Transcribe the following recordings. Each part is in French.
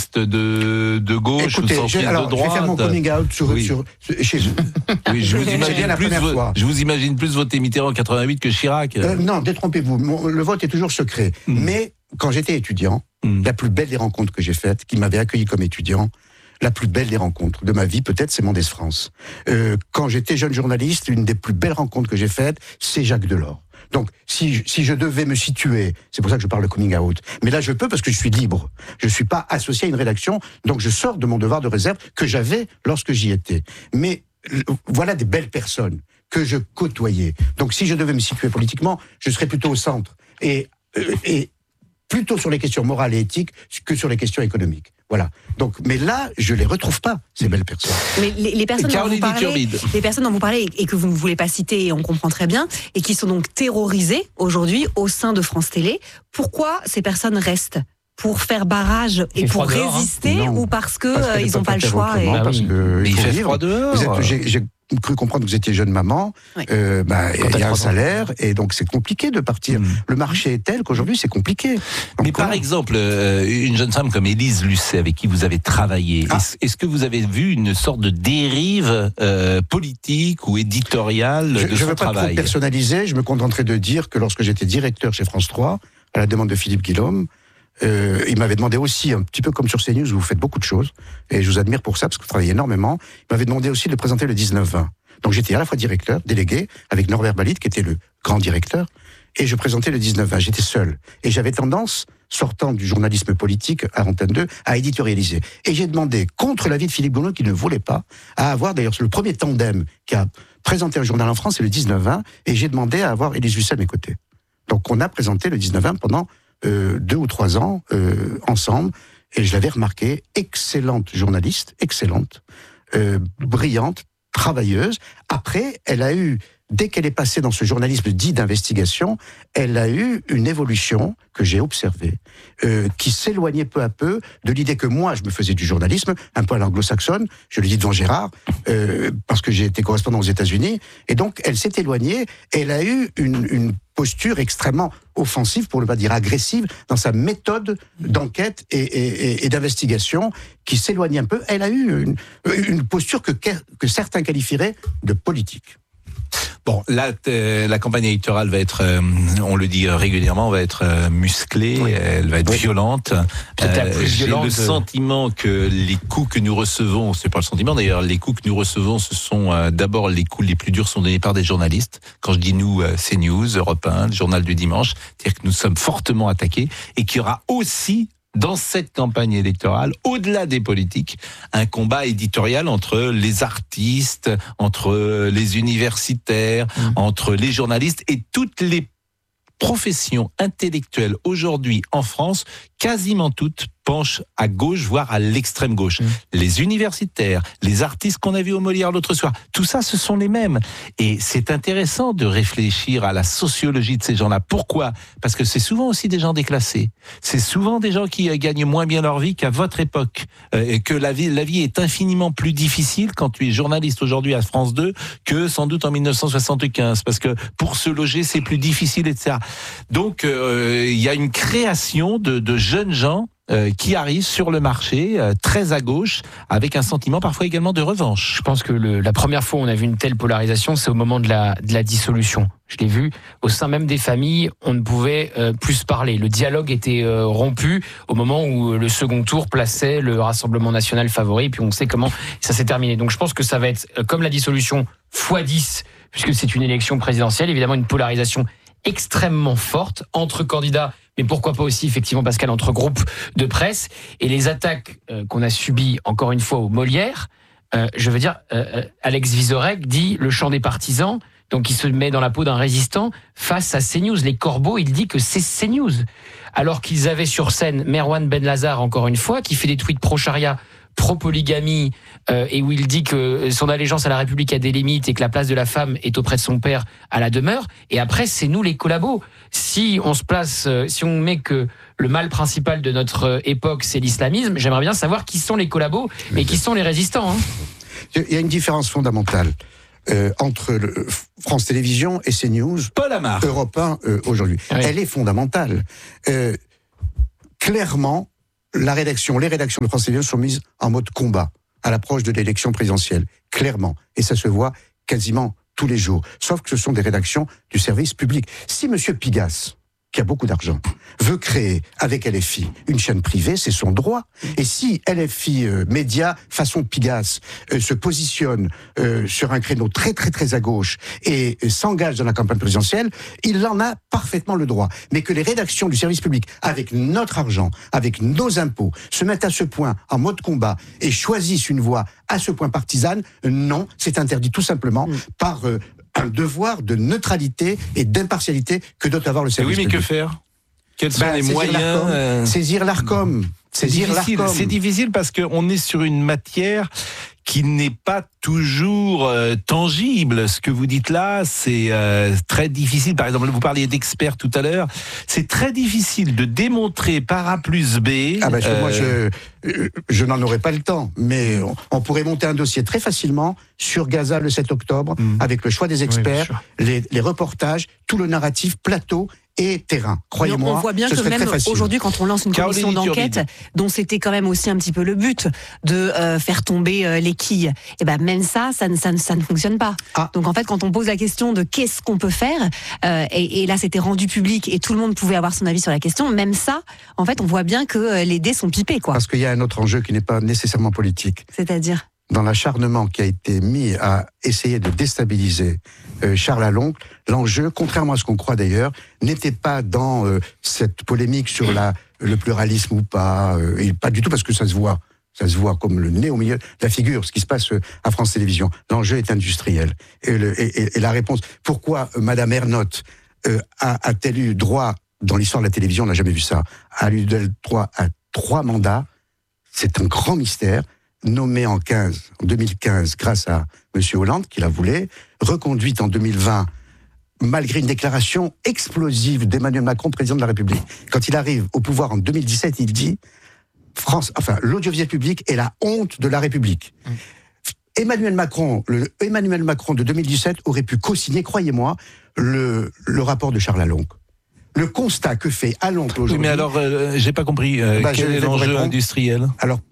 centristes de gauche. Écoutez, ou centristes de droite. je vais faire mon coming out chez vous. Oui, je vous imagine plus voter Mitterrand en 88 que Chirac. Non, détrompez-vous. Le vote est toujours secret. Mais quand j'étais étudiant, la plus belle des rencontres que j'ai faites, qui m'avait accueilli comme étudiant, la plus belle des rencontres de ma vie, peut-être, c'est Mendès France. Quand j'étais jeune journaliste, une des plus belles rencontres que j'ai faites, c'est Jacques Delors. Donc, si je devais me situer, c'est pour ça que je parle de coming out, mais là je peux parce que je suis libre. Je ne suis pas associé à une rédaction, donc je sors de mon devoir de réserve que j'avais lorsque j'y étais. Mais voilà des belles personnes que je côtoyais. Donc si je devais me situer politiquement, je serais plutôt au centre. Et plutôt sur les questions morales et éthiques que sur les questions économiques. Voilà. Donc, mais là, je les retrouve pas, ces belles personnes. Mais les personnes dont vous parlez et que vous ne voulez pas citer, et on comprend très bien, et qui sont donc terrorisées aujourd'hui au sein de France Télé, pourquoi ces personnes restent ? Pour faire barrage et pour résister, ou parce que ils n'ont pas le choix parce que il fait froid dehors. J'ai cru comprendre que vous étiez jeune maman. Oui. Il y a un salaire et donc c'est compliqué de partir. Le marché est tel qu'aujourd'hui c'est compliqué. Donc, mais par exemple, une jeune femme comme Élise Lucet, avec qui vous avez travaillé, est-ce que vous avez vu une sorte de dérive politique ou éditoriale de son travail ? Je ne veux pas trop personnaliser. Je me contenterai de dire que lorsque j'étais directeur chez France 3, à la demande de Philippe Guillaume, il m'avait demandé aussi, un petit peu comme sur CNews, où vous faites beaucoup de choses, et je vous admire pour ça, parce que vous travaillez énormément, il m'avait demandé aussi de présenter le 19-20. Donc j'étais à la fois directeur, délégué, avec Norbert Balit, qui était le grand directeur, et je présentais le 19-20. J'étais seul. Et j'avais tendance, sortant du journalisme politique à Antenne 2, à éditorialiser. Et j'ai demandé, contre l'avis de Philippe Goulon, qui ne voulait pas, à avoir, d'ailleurs, le premier tandem qui a présenté un journal en France, c'est le 19-20, et j'ai demandé à avoir Élise Lucet à mes côtés. Donc on a présenté le 19-20 pendant 2 ou 3 ans ensemble, et je l'avais remarqué, excellente journaliste, excellente, brillante, travailleuse. Après, elle a eu, dès qu'elle est passée dans ce journalisme dit d'investigation, elle a eu une évolution que j'ai observée, qui s'éloignait peu à peu de l'idée que moi, je me faisais du journalisme, un peu à l'anglo-saxonne, je le dis devant Gérard, parce que j'ai été correspondant aux États-Unis, et donc elle s'est éloignée, elle a eu une posture extrêmement offensive, pour ne pas dire agressive, dans sa méthode d'enquête et d'investigation, qui s'éloigne un peu. Elle a eu une posture que certains qualifieraient de politique. Bon, là, la campagne électorale va être, on le dit régulièrement, va être musclée, oui. Elle va être violente. J'ai le sentiment que les coups que nous recevons, c'est pas le sentiment d'ailleurs, les coups que nous recevons, ce sont d'abord les coups les plus durs sont donnés par des journalistes. Quand je dis nous, CNews, Europe 1, le journal du dimanche, c'est-à-dire que nous sommes fortement attaqués et qu'il y aura aussi dans cette campagne électorale, au-delà des politiques, un combat éditorial entre les artistes, entre les universitaires, entre les journalistes et toutes les professions intellectuelles aujourd'hui en France, quasiment toutes penchent à gauche, voire à l'extrême gauche. Les universitaires, les artistes qu'on a vus au Molière l'autre soir, tout ça, ce sont les mêmes. Et c'est intéressant de réfléchir à la sociologie de ces gens-là. Pourquoi ? Parce que c'est souvent aussi des gens déclassés. C'est souvent des gens qui gagnent moins bien leur vie qu'à votre époque. Et que la vie est infiniment plus difficile quand tu es journaliste aujourd'hui à France 2 que sans doute en 1975. Parce que pour se loger, c'est plus difficile, etc. Donc, il y a une création de jeunes gens qui arrivent sur le marché, très à gauche, avec un sentiment parfois également de revanche. Je pense que la première fois où on a vu une telle polarisation, c'est au moment de la dissolution. Je l'ai vu, au sein même des familles, on ne pouvait plus se parler. Le dialogue était rompu au moment où le second tour plaçait le Rassemblement national favori, et puis on sait comment ça s'est terminé. Donc je pense que ça va être, comme la dissolution, x10, puisque c'est une élection présidentielle, évidemment une polarisation extrêmement forte entre candidats, mais pourquoi pas aussi, effectivement, Pascal, entre groupes de presse. Et les attaques qu'on a subies, encore une fois, au Molière, je veux dire, Alex Vizorek dit le chant des partisans, donc il se met dans la peau d'un résistant face à CNews. Les Corbeaux, il dit que c'est CNews. Alors qu'ils avaient sur scène Merwan Benlazar, encore une fois, qui fait des tweets pro-charia, pro-polygamie, et où il dit que son allégeance à la République a des limites et que la place de la femme est auprès de son père à la demeure. Et après, c'est nous les collabos. Si on se place, si on met que le mal principal de notre époque, c'est l'islamisme, j'aimerais bien savoir qui sont les collabos et qui sont les résistants. Il y a une différence fondamentale entre France Télévisions et CNews, Paul Amar, Europe 1 aujourd'hui. Oui. Elle est fondamentale. Clairement, les rédactions de France Télévisions sont mises en mode combat à l'approche de l'élection présidentielle, clairement. Et ça se voit quasiment tous les jours. Sauf que ce sont des rédactions du service public. Si Monsieur Pigasse, qui a beaucoup d'argent, veut créer avec LFI une chaîne privée, c'est son droit. Et si LFI Média, façon Pigasse, se positionne sur un créneau très très très à gauche et s'engage dans la campagne présidentielle, il en a parfaitement le droit. Mais que les rédactions du service public, avec notre argent, avec nos impôts, se mettent à ce point en mode combat et choisissent une voie à ce point partisane, non, c'est interdit tout simplement par un devoir de neutralité et d'impartialité que doit avoir le service public. Oui, mais que faire ? Quels sont les moyens Saisir l'Arcom. C'est difficile parce qu'on est sur une matière qui n'est pas toujours tangible. Ce que vous dites là, c'est très difficile. Par exemple, vous parliez d'experts tout à l'heure. C'est très difficile de démontrer par A plus B. Moi, je n'en aurais pas le temps, mais on pourrait monter un dossier très facilement sur Gaza le 7 octobre, avec le choix des experts, les reportages, tout le narratif, plateau et terrain. Croyez-moi, on voit bien que même aujourd'hui, quand on lance une commission d'enquête, dont c'était quand même aussi un petit peu le but de faire tomber les quilles, et ben même ça ne fonctionne pas. Donc en fait, quand on pose la question de qu'est-ce qu'on peut faire, et là c'était rendu public et tout le monde pouvait avoir son avis sur la question, même ça, en fait, on voit bien que les dés sont pipés, quoi. Parce qu'il y a un autre enjeu qui n'est pas nécessairement politique. C'est-à-dire ? Dans l'acharnement qui a été mis à essayer de déstabiliser Charles Aloncle, l'enjeu, contrairement à ce qu'on croit d'ailleurs, n'était pas dans cette polémique sur le pluralisme ou pas, et pas du tout parce que ça se voit comme le nez au milieu de la figure, ce qui se passe à France Télévisions. L'enjeu est industriel. Et la réponse, pourquoi Madame Ernotte a-t-elle eu droit, dans l'histoire de la télévision, on n'a jamais vu ça, a eu droit à 3 mandats, c'est un grand mystère. Nommée en 2015 grâce à M. Hollande, qui la voulait, reconduite en 2020, malgré une déclaration explosive d'Emmanuel Macron, président de la République. Quand il arrive au pouvoir en 2017, il dit l'audiovisuel public est la honte de la République. Emmanuel Macron de 2017 aurait pu co-signer, croyez-moi, le rapport de Charles Aloncle. Le constat que fait Aloncle aujourd'hui... Oui, mais alors, j'ai pas compris. Quel est l'enjeu industriel ? Alors,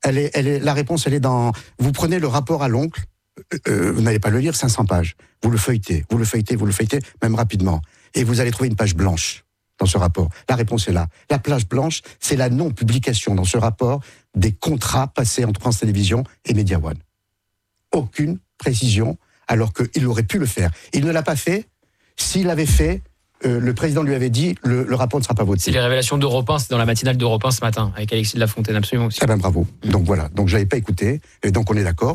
la réponse, elle est dans... Vous prenez le rapport Aloncle, vous n'allez pas le lire, 500 pages. Vous le feuilletez, même rapidement. Et vous allez trouver une page blanche dans ce rapport. La réponse est là. La page blanche, c'est la non-publication dans ce rapport des contrats passés entre France Télévisions et Media One. Aucune précision, alors qu'il aurait pu le faire. Il ne l'a pas fait. S'il l'avait fait... le président lui avait dit le rapport ne sera pas voté. C'est les révélations d'Europe 1, c'est dans la matinale d'Europe 1 ce matin, avec Alexis de la Fontaine, absolument aussi. Ah ben bravo. Donc voilà, donc je l'avais pas écouté, et donc on est d'accord.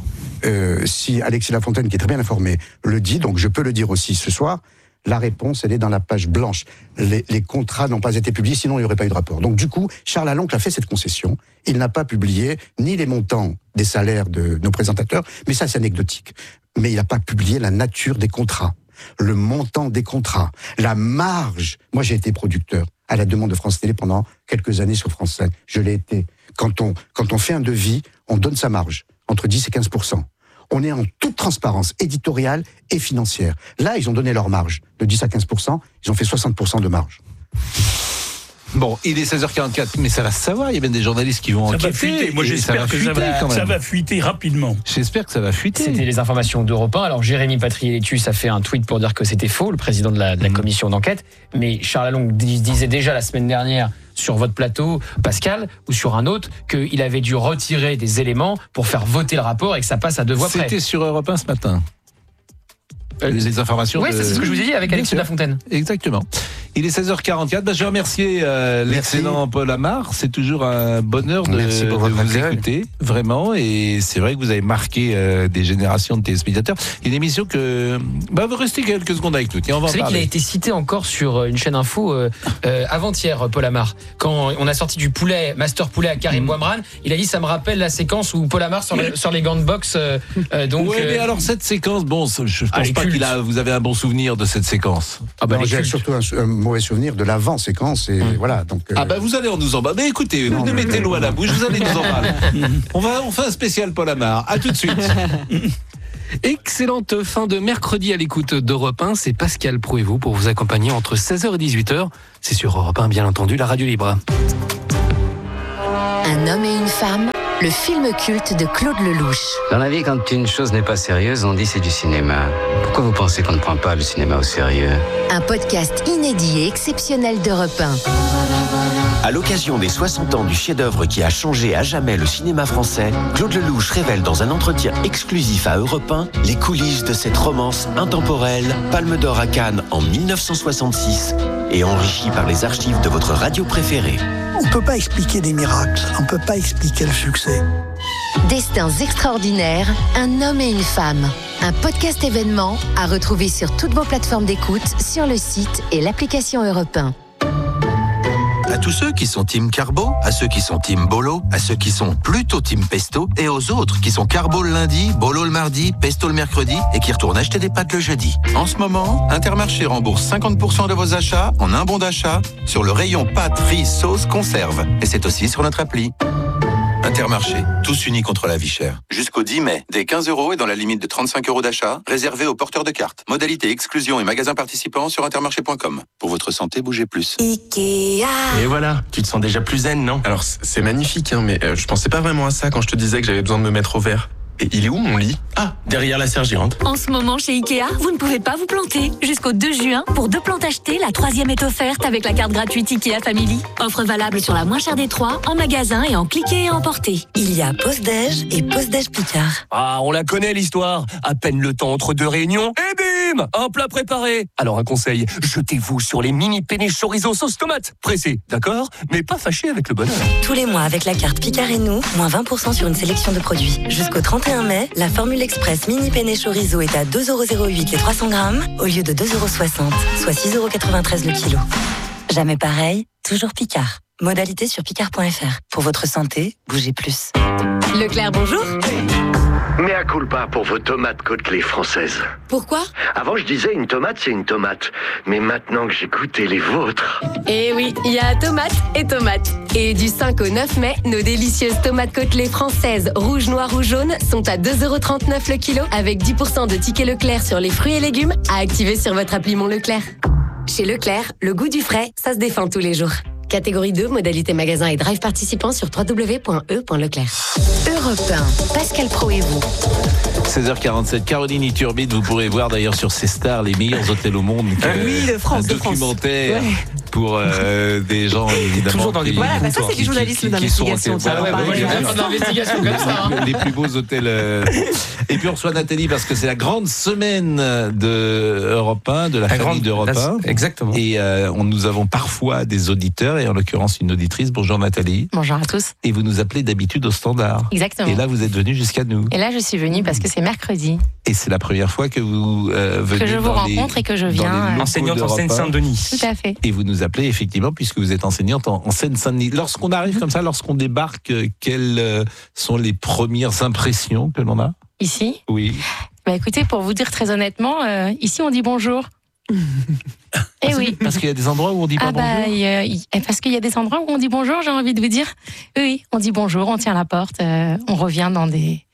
Si Alexis de la Fontaine, qui est très bien informé, le dit, donc je peux le dire aussi ce soir, la réponse, elle est dans la page blanche. Les contrats n'ont pas été publiés, sinon il n'y aurait pas eu de rapport. Donc du coup, Charles Aloncle a fait cette concession. Il n'a pas publié ni les montants des salaires de nos présentateurs, mais ça c'est anecdotique. Mais il n'a pas publié la nature des contrats. Le montant des contrats, la marge. Moi, j'ai été producteur à la demande de France Télé pendant quelques années sur France 5. Je l'ai été. Quand on fait un devis, on donne sa marge, entre 10 et 15%. On est en toute transparence éditoriale et financière. Là, ils ont donné leur marge de 10 à 15%, ils ont fait 60% de marge. Bon, il est 16h44, mais ça va se savoir, il y a bien des journalistes qui vont enquêter. Va fuiter. Moi, j'espère que ça va fuiter rapidement. J'espère que ça va fuiter. C'était les informations d'Europe 1. Alors, Jérémy Patriétus a fait un tweet pour dire que c'était faux, le président de la commission d'enquête. Mais Charles Aloncle disait déjà la semaine dernière sur votre plateau, Pascal, ou sur un autre, qu'il avait dû retirer des éléments pour faire voter le rapport et que ça passe à 2 voix près. C'était sur Europe 1 ce matin. Les informations. Oui, c'est ce que je vous ai dit avec Alexis de la Fontaine. Exactement. Il est 16h44. Je vais remercier l'excellent Paul Amar. C'est toujours un bonheur de vous écouter, vraiment. Et c'est vrai que vous avez marqué des générations de téléspectateurs. Il y a une émission que... vous restez quelques secondes avec nous. Tiens, on va en parler. Vous savez qu'il a été cité encore sur une chaîne info avant-hier, Paul Amar. Quand on a sorti du poulet, Master Poulet à Karim Bouamran, il a dit ça me rappelle la séquence où Paul Amar sur les gants de boxe. Oui, mais alors cette séquence, je pense pas vous avez un bon souvenir de cette séquence. J'ai surtout un mauvais souvenir de l'avant-séquence et voilà. Donc, vous allez en nous emballer. Mais écoutez, vous nous mettez l'eau à la bouche, vous allez nous emballer. On fait un spécial Paul Amar. À tout de suite. Excellente fin de mercredi à l'écoute d'Europe 1. C'est Pascal Pro et vous pour vous accompagner entre 16h et 18h. C'est sur Europe 1, bien entendu, la radio libre. Un homme et une femme, le film culte de Claude Lelouch. Dans la vie, quand une chose n'est pas sérieuse, on dit c'est du cinéma. Pourquoi vous pensez qu'on ne prend pas le cinéma au sérieux ? Un podcast inédit et exceptionnel d'Europe 1. À l'occasion des 60 ans du chef-d'œuvre qui a changé à jamais le cinéma français, Claude Lelouch révèle dans un entretien exclusif à Europe 1 les coulisses de cette romance intemporelle, Palme d'Or à Cannes en 1966 et enrichie par les archives de votre radio préférée. On ne peut pas expliquer des miracles, on ne peut pas expliquer le succès. Destins extraordinaires, un homme et une femme. Un podcast événement à retrouver sur toutes vos plateformes d'écoute, sur le site et l'application Europe 1. À tous ceux qui sont team carbo, à ceux qui sont team bolo, à ceux qui sont plutôt team pesto, et aux autres qui sont carbo le lundi, bolo le mardi, pesto le mercredi et qui retournent acheter des pâtes le jeudi. En ce moment, Intermarché rembourse 50% de vos achats en un bon d'achat sur le rayon pâtes, riz, sauce, conserve. Et c'est aussi sur notre appli. Intermarché, tous unis contre la vie chère. Jusqu'au 10 mai, dès 15 € et dans la limite de 35 € d'achat, réservé aux porteurs de cartes. Modalité exclusion et magasins participants sur intermarché.com. Pour votre santé, bougez plus. Ikea. Et voilà, tu te sens déjà plus zen, non ? Alors, c'est magnifique, hein, mais je pensais pas vraiment à ça quand je te disais que j'avais besoin de me mettre au vert. Et il est où mon lit ? Ah, derrière la serre gérante. En ce moment, chez Ikea, vous ne pouvez pas vous planter. Jusqu'au 2 juin, pour 2 plantes achetées, la 3e est offerte avec la carte gratuite Ikea Family. Offre valable sur la moins chère des 3, en magasin et en cliquer et emporter. Il y a pause-déj et pause-déj Picard. Ah, on la connaît l'histoire. À peine le temps entre 2 réunions, et bim, un plat préparé. Alors un conseil, jetez-vous sur les mini penne chorizo sauce tomate. Pressé, d'accord ? Mais pas fâché avec le bonheur. Tous les mois avec la carte Picard et nous, moins 20% sur une sélection de produits. Jusqu'au 31 mai, la formule express mini penne chorizo est à 2,08€ les 300 grammes au lieu de 2,60€, soit 6,93€ le kilo. Jamais pareil, toujours Picard. Modalité sur picard.fr. Pour votre santé, bougez plus. Leclerc, bonjour. Mea culpa pour vos tomates côtelées françaises. Pourquoi ? Avant, je disais une tomate, c'est une tomate. Mais maintenant que j'ai goûté les vôtres... Eh oui, il y a tomates et tomates. Et du 5 au 9 mai, nos délicieuses tomates côtelées françaises, rouge, noir ou jaune, sont à 2,39€ le kilo, avec 10% de tickets Leclerc sur les fruits et légumes à activer sur votre appli Mon Leclerc. Chez Leclerc, le goût du frais, ça se défend tous les jours. Catégorie 2, modalité magasin et drive participant sur www.e.leclerc. Europe 1, Pascal Pro et vous. 16h47, Caroline Iturbide, vous pourrez voir d'ailleurs sur ces stars les meilleurs hôtels au monde. Oui, de France. Un documentaire pour des gens évidemment. Toujours dans les voilà, bah ça c'est du journalisme d'investigation. D'investigation comme ça. Les plus beaux hôtels. Et puis on reçoit Nathalie parce que c'est la grande semaine de Europe 1, de la famille d'Europe 1. Exactement. Et nous avons parfois des auditeurs, et en l'occurrence une auditrice. Bonjour Nathalie. Bonjour à tous. Et vous nous appelez d'habitude au standard. Exactement. Et là vous êtes venue jusqu'à nous. Et là je suis venue parce que c'est mercredi. Et c'est la première fois que vous venez. Que je vous rencontre et que je viens. Enseignante en Seine-Saint-Denis. Tout à fait. Et vous nous appelez effectivement puisque vous êtes enseignante en Seine-Saint-Denis. Lorsqu'on arrive comme ça, lorsqu'on débarque, quelles sont les premières impressions que l'on a ? Ici ? Oui. Bah écoutez, pour vous dire très honnêtement, ici on dit bonjour. Eh oui. Parce qu'il y a des endroits où on dit pas bonjour. Parce qu'il y a des endroits où on dit bonjour, j'ai envie de vous dire. Oui, on dit bonjour, on tient la porte, on revient dans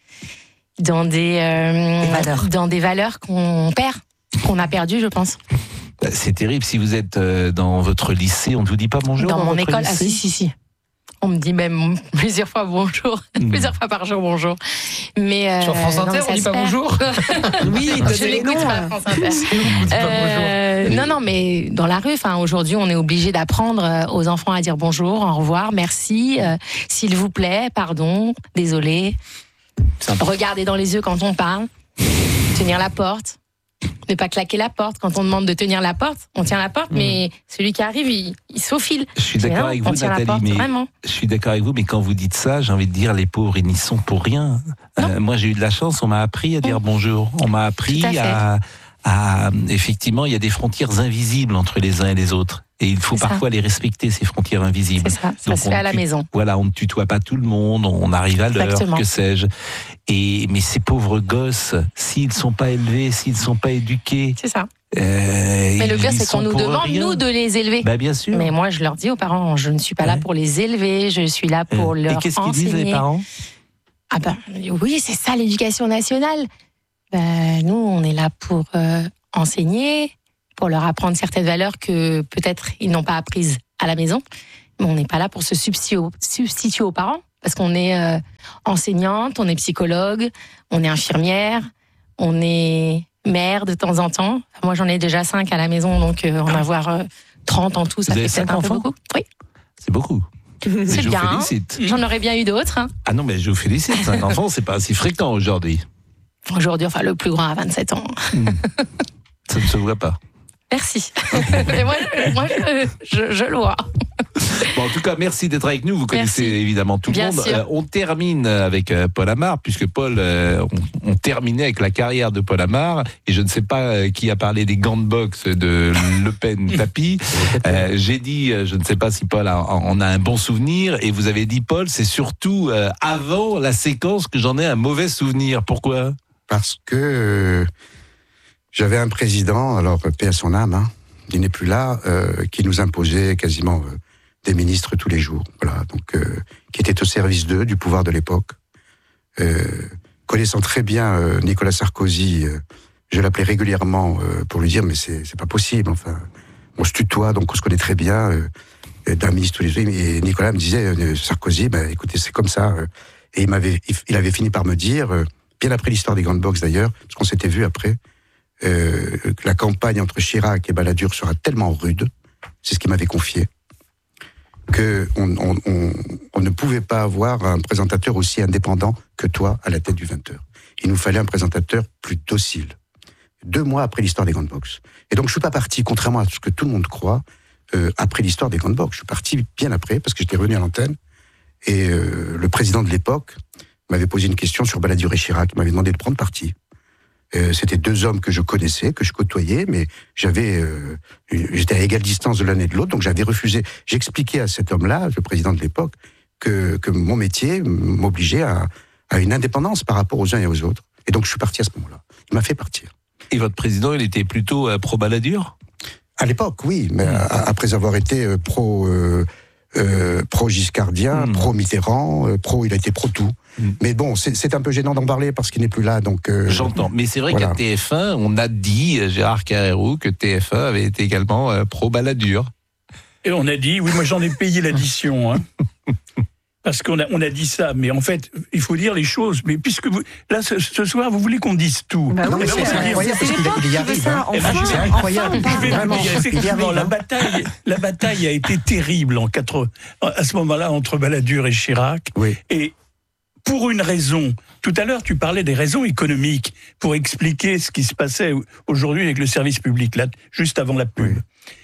des valeurs qu'on perd, qu'on a perdues, je pense. C'est terrible si vous êtes dans votre lycée, on ne vous dit pas bonjour. Dans mon école, lycée. si. On me dit même plusieurs fois bonjour, plusieurs fois par jour bonjour. Mais sur France Inter, on dit pas bonjour. Oui, je l'écoute pas France Inter. Non, mais dans la rue, aujourd'hui, on est obligé d'apprendre aux enfants à dire bonjour, au revoir, merci, s'il vous plaît, pardon, désolé. Regarder dans les yeux quand on parle, tenir la porte. Ne pas claquer la porte. Quand on demande de tenir la porte, on tient la porte, mais celui qui arrive, il se faufile. Je suis d'accord avec vous, Nathalie, je suis d'accord avec vous, mais quand vous dites ça, j'ai envie de dire, les pauvres, ils n'y sont pour rien. Moi, j'ai eu de la chance, on m'a appris à dire bonjour. On m'a appris à effectivement, il y a des frontières invisibles entre les uns et les autres. Et il faut parfois les respecter, ces frontières invisibles. C'est ça, ça se fait à la maison. Voilà, on ne tutoie pas tout le monde, on arrive à l'heure, que sais-je. Mais ces pauvres gosses, s'ils ne sont pas élevés, s'ils ne sont pas éduqués... C'est ça. Mais le pire, c'est qu'on nous demande, nous, de les élever. Bah, bien sûr. Mais moi, je leur dis aux parents, je ne suis pas là pour les élever, je suis là pour leur enseigner. Et qu'est-ce qu'ils disent, les parents ? Ah oui, c'est ça, l'éducation nationale. Nous, on est là pour enseigner, pour leur apprendre certaines valeurs que peut-être ils n'ont pas apprises à la maison. mais on n'est pas là pour se substituer aux parents, parce qu'on est enseignante, on est psychologue, on est infirmière, on est mère de temps en temps. Moi, j'en ai déjà 5 à la maison, donc en avoir 30 en tout, ça fait peut-être un peu beaucoup. Oui. C'est beaucoup. C'est bien. J'en aurais bien eu d'autres. Ah non, mais je vous félicite. 5 enfants, c'est pas si fréquent aujourd'hui. Aujourd'hui, enfin, le plus grand a 27 ans. Ça ne se voit pas. Merci. Mais moi, je le vois. Bon, en tout cas, merci d'être avec nous. Vous connaissez évidemment tout le monde. On termine avec Paul Amar, puisque Paul, on terminait avec la carrière de Paul Amar. Et je ne sais pas qui a parlé des gants de boxe de Le Pen Tapi. J'ai dit, je ne sais pas si Paul en a un bon souvenir. Et vous avez dit, Paul, c'est surtout avant la séquence que j'en ai un mauvais souvenir. Pourquoi ? Parce que j'avais un président, alors paix à son âme, il n'est plus là, qui nous imposait quasiment des ministres tous les jours, voilà, donc qui était au service d'eux, du pouvoir de l'époque. Connaissant très bien Nicolas Sarkozy, je l'appelais régulièrement pour lui dire mais c'est pas possible, enfin, on se tutoie, donc on se connaît très bien, d'un ministre tous les jours, et Nicolas me disait Sarkozy, écoutez, c'est comme ça, et il avait fini par me dire, bien après l'histoire des grandes boxes d'ailleurs, parce qu'on s'était vu après, la campagne entre Chirac et Balladur sera tellement rude, c'est ce qu'il m'avait confié, que on ne pouvait pas avoir un présentateur aussi indépendant que toi à la tête du 20h. Il nous fallait un présentateur plus docile. 2 mois après l'histoire des grandes boxes. Et donc je suis pas parti, contrairement à ce que tout le monde croit, après l'histoire des grandes boxes. Je suis parti bien après, parce que j'étais revenu à l'antenne, et le président de l'époque m'avait posé une question sur Balladur et Chirac, il m'avait demandé de prendre parti. C'était 2 hommes que je connaissais, que je côtoyais, mais j'étais à égale distance de l'un et de l'autre, donc j'avais refusé. J'expliquais à cet homme-là, le président de l'époque, que mon métier m'obligeait à une indépendance par rapport aux uns et aux autres. Et donc je suis parti à ce moment-là. Il m'a fait partir. Et votre président, il était plutôt pro-Balladur ? À l'époque, oui, mais après avoir été pro-giscardien, pro-Mitterrand, il a été pro-tout. Mais bon, c'est un peu gênant d'en parler parce qu'il n'est plus là, donc... J'entends, mais c'est vrai qu'à TF1, on a dit, Gérard Carrérou, que TF1 avait été également pro-Balladur. Et on a dit, oui, moi j'en ai payé l'addition, parce qu'on a dit ça, mais en fait, il faut dire les choses. Mais puisque là, ce soir, vous voulez qu'on dise tout. Non, mais c'est incroyable, parce qu'il y arrive. C'est incroyable. Effectivement, la bataille a été terrible à ce moment-là entre Balladur et Chirac. Oui. Et pour une raison, tout à l'heure, tu parlais des raisons économiques pour expliquer ce qui se passait aujourd'hui avec le service public, là, juste avant la pub.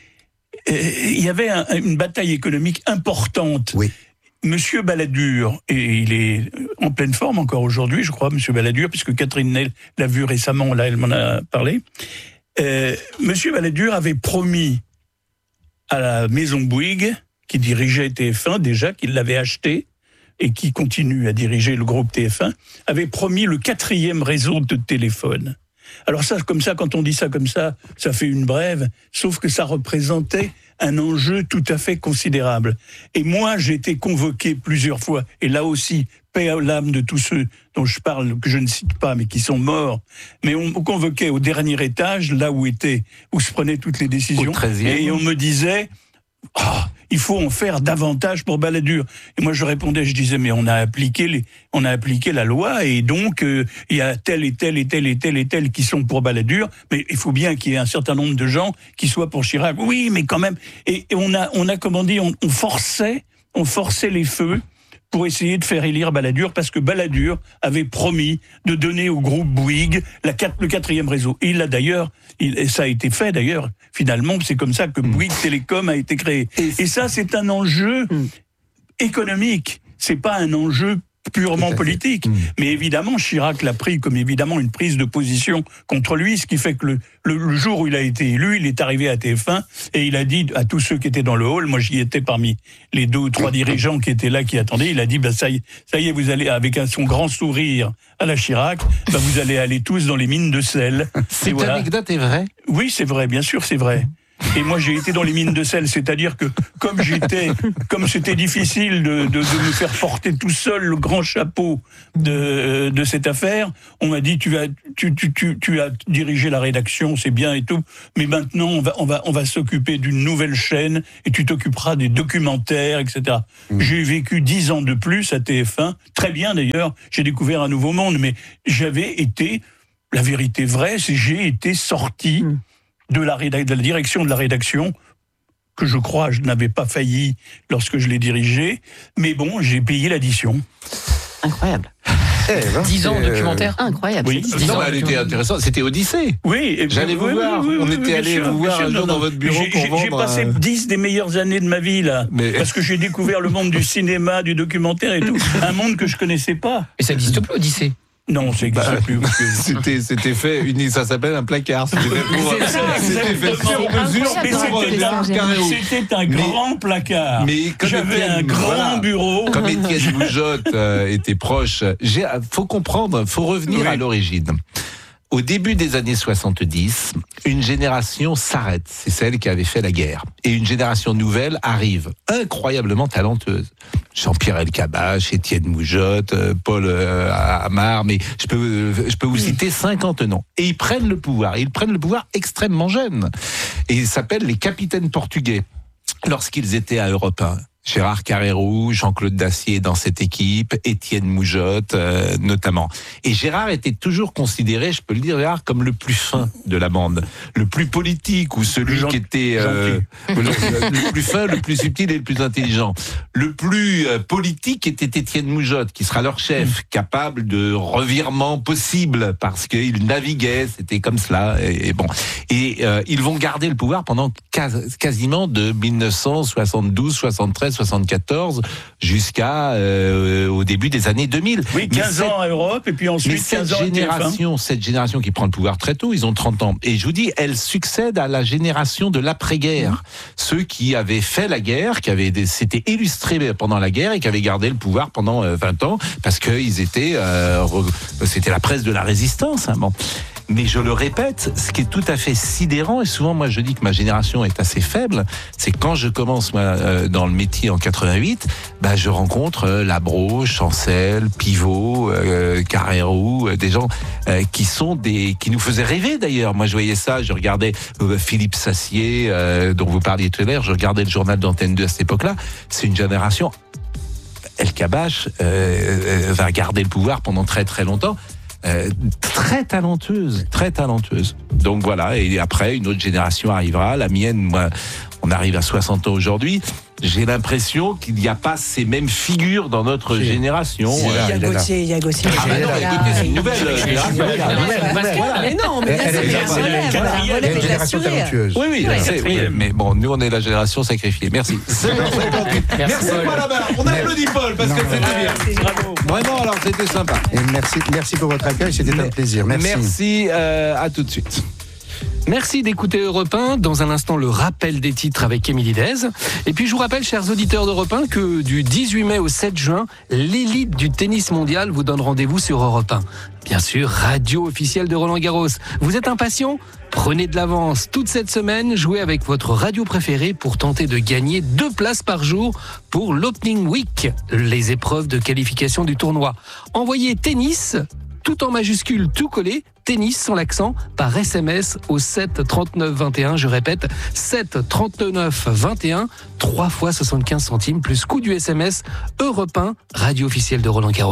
Il y avait une bataille économique importante. Oui. Monsieur Balladur, et il est en pleine forme encore aujourd'hui, je crois, Monsieur Balladur, puisque Catherine Ney l'a vu récemment, là, elle m'en a parlé. Monsieur Balladur avait promis à la maison Bouygues, qui dirigeait TF1 déjà, qu'il l'avait acheté, et qui continue à diriger le groupe TF1, avait promis le 4e réseau de téléphone. Alors ça, comme ça, quand on dit ça comme ça fait une brève, sauf que ça représentait un enjeu tout à fait considérable. Et moi, j'ai été convoqué plusieurs fois, et là aussi, paix à l'âme de tous ceux dont je parle, que je ne cite pas, mais qui sont morts, mais on me convoquait au dernier étage, là où se prenaient toutes les décisions, et on me disait... il faut en faire davantage pour Balladur. Et moi je répondais, je disais mais on a appliqué la loi et donc il y a tel et tel et tel et tel et tel qui sont pour Balladur, mais il faut bien qu'il y ait un certain nombre de gens qui soient pour Chirac. Oui, mais quand même. Et on a comment dire, on forçait les feux pour essayer de faire élire Balladur, parce que Balladur avait promis de donner au groupe Bouygues le 4e réseau. Et il l'a d'ailleurs, ça a été fait d'ailleurs, finalement, c'est comme ça que Bouygues Télécom a été créé. Et ça, c'est un enjeu économique, c'est pas un enjeu purement politique. Mais évidemment, Chirac l'a pris comme évidemment une prise de position contre lui, ce qui fait que le jour où il a été élu, il est arrivé à TF1 et il a dit à tous ceux qui étaient dans le hall, moi j'y étais parmi les 2 ou 3 dirigeants qui étaient là, qui attendaient, il a dit ça y est, vous allez, avec son grand sourire à la Chirac, vous allez aller tous dans les mines de sel. Cette anecdote est vraie ? Oui, c'est vrai, bien sûr, c'est vrai. Et moi, j'ai été dans les mines de sel. C'est-à-dire que, comme c'était difficile de me faire porter tout seul le grand chapeau de cette affaire, on m'a dit, tu as dirigé la rédaction, c'est bien et tout, mais maintenant, on va s'occuper d'une nouvelle chaîne et tu t'occuperas des documentaires, etc. J'ai vécu 10 ans de plus à TF1. Très bien, d'ailleurs. J'ai découvert un nouveau monde, mais j'avais été, la vérité vraie, c'est que j'ai été sorti de la direction de la rédaction, que je crois je n'avais pas failli lorsque je l'ai dirigée, mais bon, j'ai payé l'addition. Incroyable. 10 ans en documentaire. Incroyable. Oui. Non, elle était intéressante. C'était Odyssée. Oui. J'allais vous voir. On était allé vous voir un jour dans votre bureau pour vendre. J'ai passé 10 des meilleures années de ma vie, là. Parce que j'ai découvert le monde du cinéma, du documentaire et tout. Un monde que je connaissais pas. Et ça n'existe plus, Odyssée? Non, ça n'existe plus. C'était fait, ça s'appelle un placard. C'était fait sur mesure pour C'était un grand placard. Mais j'avais un grand bureau. Comme Étienne Moujotte était proche, faut comprendre, faut revenir à l'origine. Au début des années 70, une génération s'arrête. C'est celle qui avait fait la guerre. Et une génération nouvelle arrive, incroyablement talenteuse. Jean-Pierre Elkabbach, Étienne Moujotte, Paul Amar, mais je peux vous citer 50 noms. Et ils prennent le pouvoir. Et ils prennent le pouvoir extrêmement jeunes. Et ils s'appellent les capitaines portugais. Lorsqu'ils étaient à Europe 1. Gérard Carrérou, Jean-Claude Dacier dans cette équipe, Étienne Moujotte notamment. Et Gérard était toujours considéré, je peux le dire Gérard, comme le plus fin de la bande, le plus politique ou celui qui était le plus fin, le plus subtil et le plus intelligent. Le plus politique était Étienne Moujotte, qui sera leur chef, capable de revirements possibles parce qu'il naviguait, c'était comme cela. Et bon, ils vont garder le pouvoir pendant quasiment de 1972, 73. 74 jusqu'à au début des années 2000. Oui, 15 ans à Europe et puis ensuite 15 ans à TF1. Cette génération qui prend le pouvoir très tôt, ils ont 30 ans. Et je vous dis, elle succède à la génération de l'après-guerre. Ceux qui avaient fait la guerre, s'étaient illustrés pendant la guerre et qui avaient gardé le pouvoir pendant 20 ans parce qu'ils étaient... c'était la presse de la résistance. Hein, bon. Mais je le répète, ce qui est tout à fait sidérant, et souvent moi je dis que ma génération est assez faible, c'est quand je commence dans le métier en 88, je rencontre Labro, Chancel, Pivot, Carrérou, des gens qui nous faisaient rêver d'ailleurs. Moi je voyais ça, je regardais Philippe Sassier, dont vous parliez tout à l'heure, je regardais le journal d'Antenne 2 à cette époque-là. C'est une génération, Elkabbach va garder le pouvoir pendant très très longtemps. Très talenteuse. Donc voilà, et après, une autre génération arrivera. La mienne, moi, on arrive à 60 ans aujourd'hui. J'ai l'impression qu'il n'y a pas ces mêmes figures dans notre génération. Il y a Gauthier. Gauthier, c'est une nouvelle génération. Mais non, mais c'est une génération talentueuse. Oui, mais bon, nous, on est la génération sacrifiée. Merci. Merci, Paul. On applaudit Paul, parce que c'était bien. Bravo. Vraiment, alors, c'était sympa. Et merci pour votre accueil, c'était un plaisir. Merci, à tout de suite. Merci d'écouter Europe 1. Dans un instant, le rappel des titres avec Émilie Dez. Et puis, je vous rappelle, chers auditeurs d'Europe 1, que du 18 mai au 7 juin, l'élite du tennis mondial vous donne rendez-vous sur Europe 1. Bien sûr, radio officielle de Roland-Garros. Vous êtes impatient ? Prenez de l'avance. Toute cette semaine, jouez avec votre radio préférée pour tenter de gagner 2 places par jour pour l'Opening Week, les épreuves de qualification du tournoi. Envoyez tennis, tout en majuscule, tout collé, tennis sans l'accent, par SMS au 7 39 21. Je répète, 7 39 21, 3 fois 75 centimes, plus coût du SMS, Europe 1, radio officielle de Roland-Garros.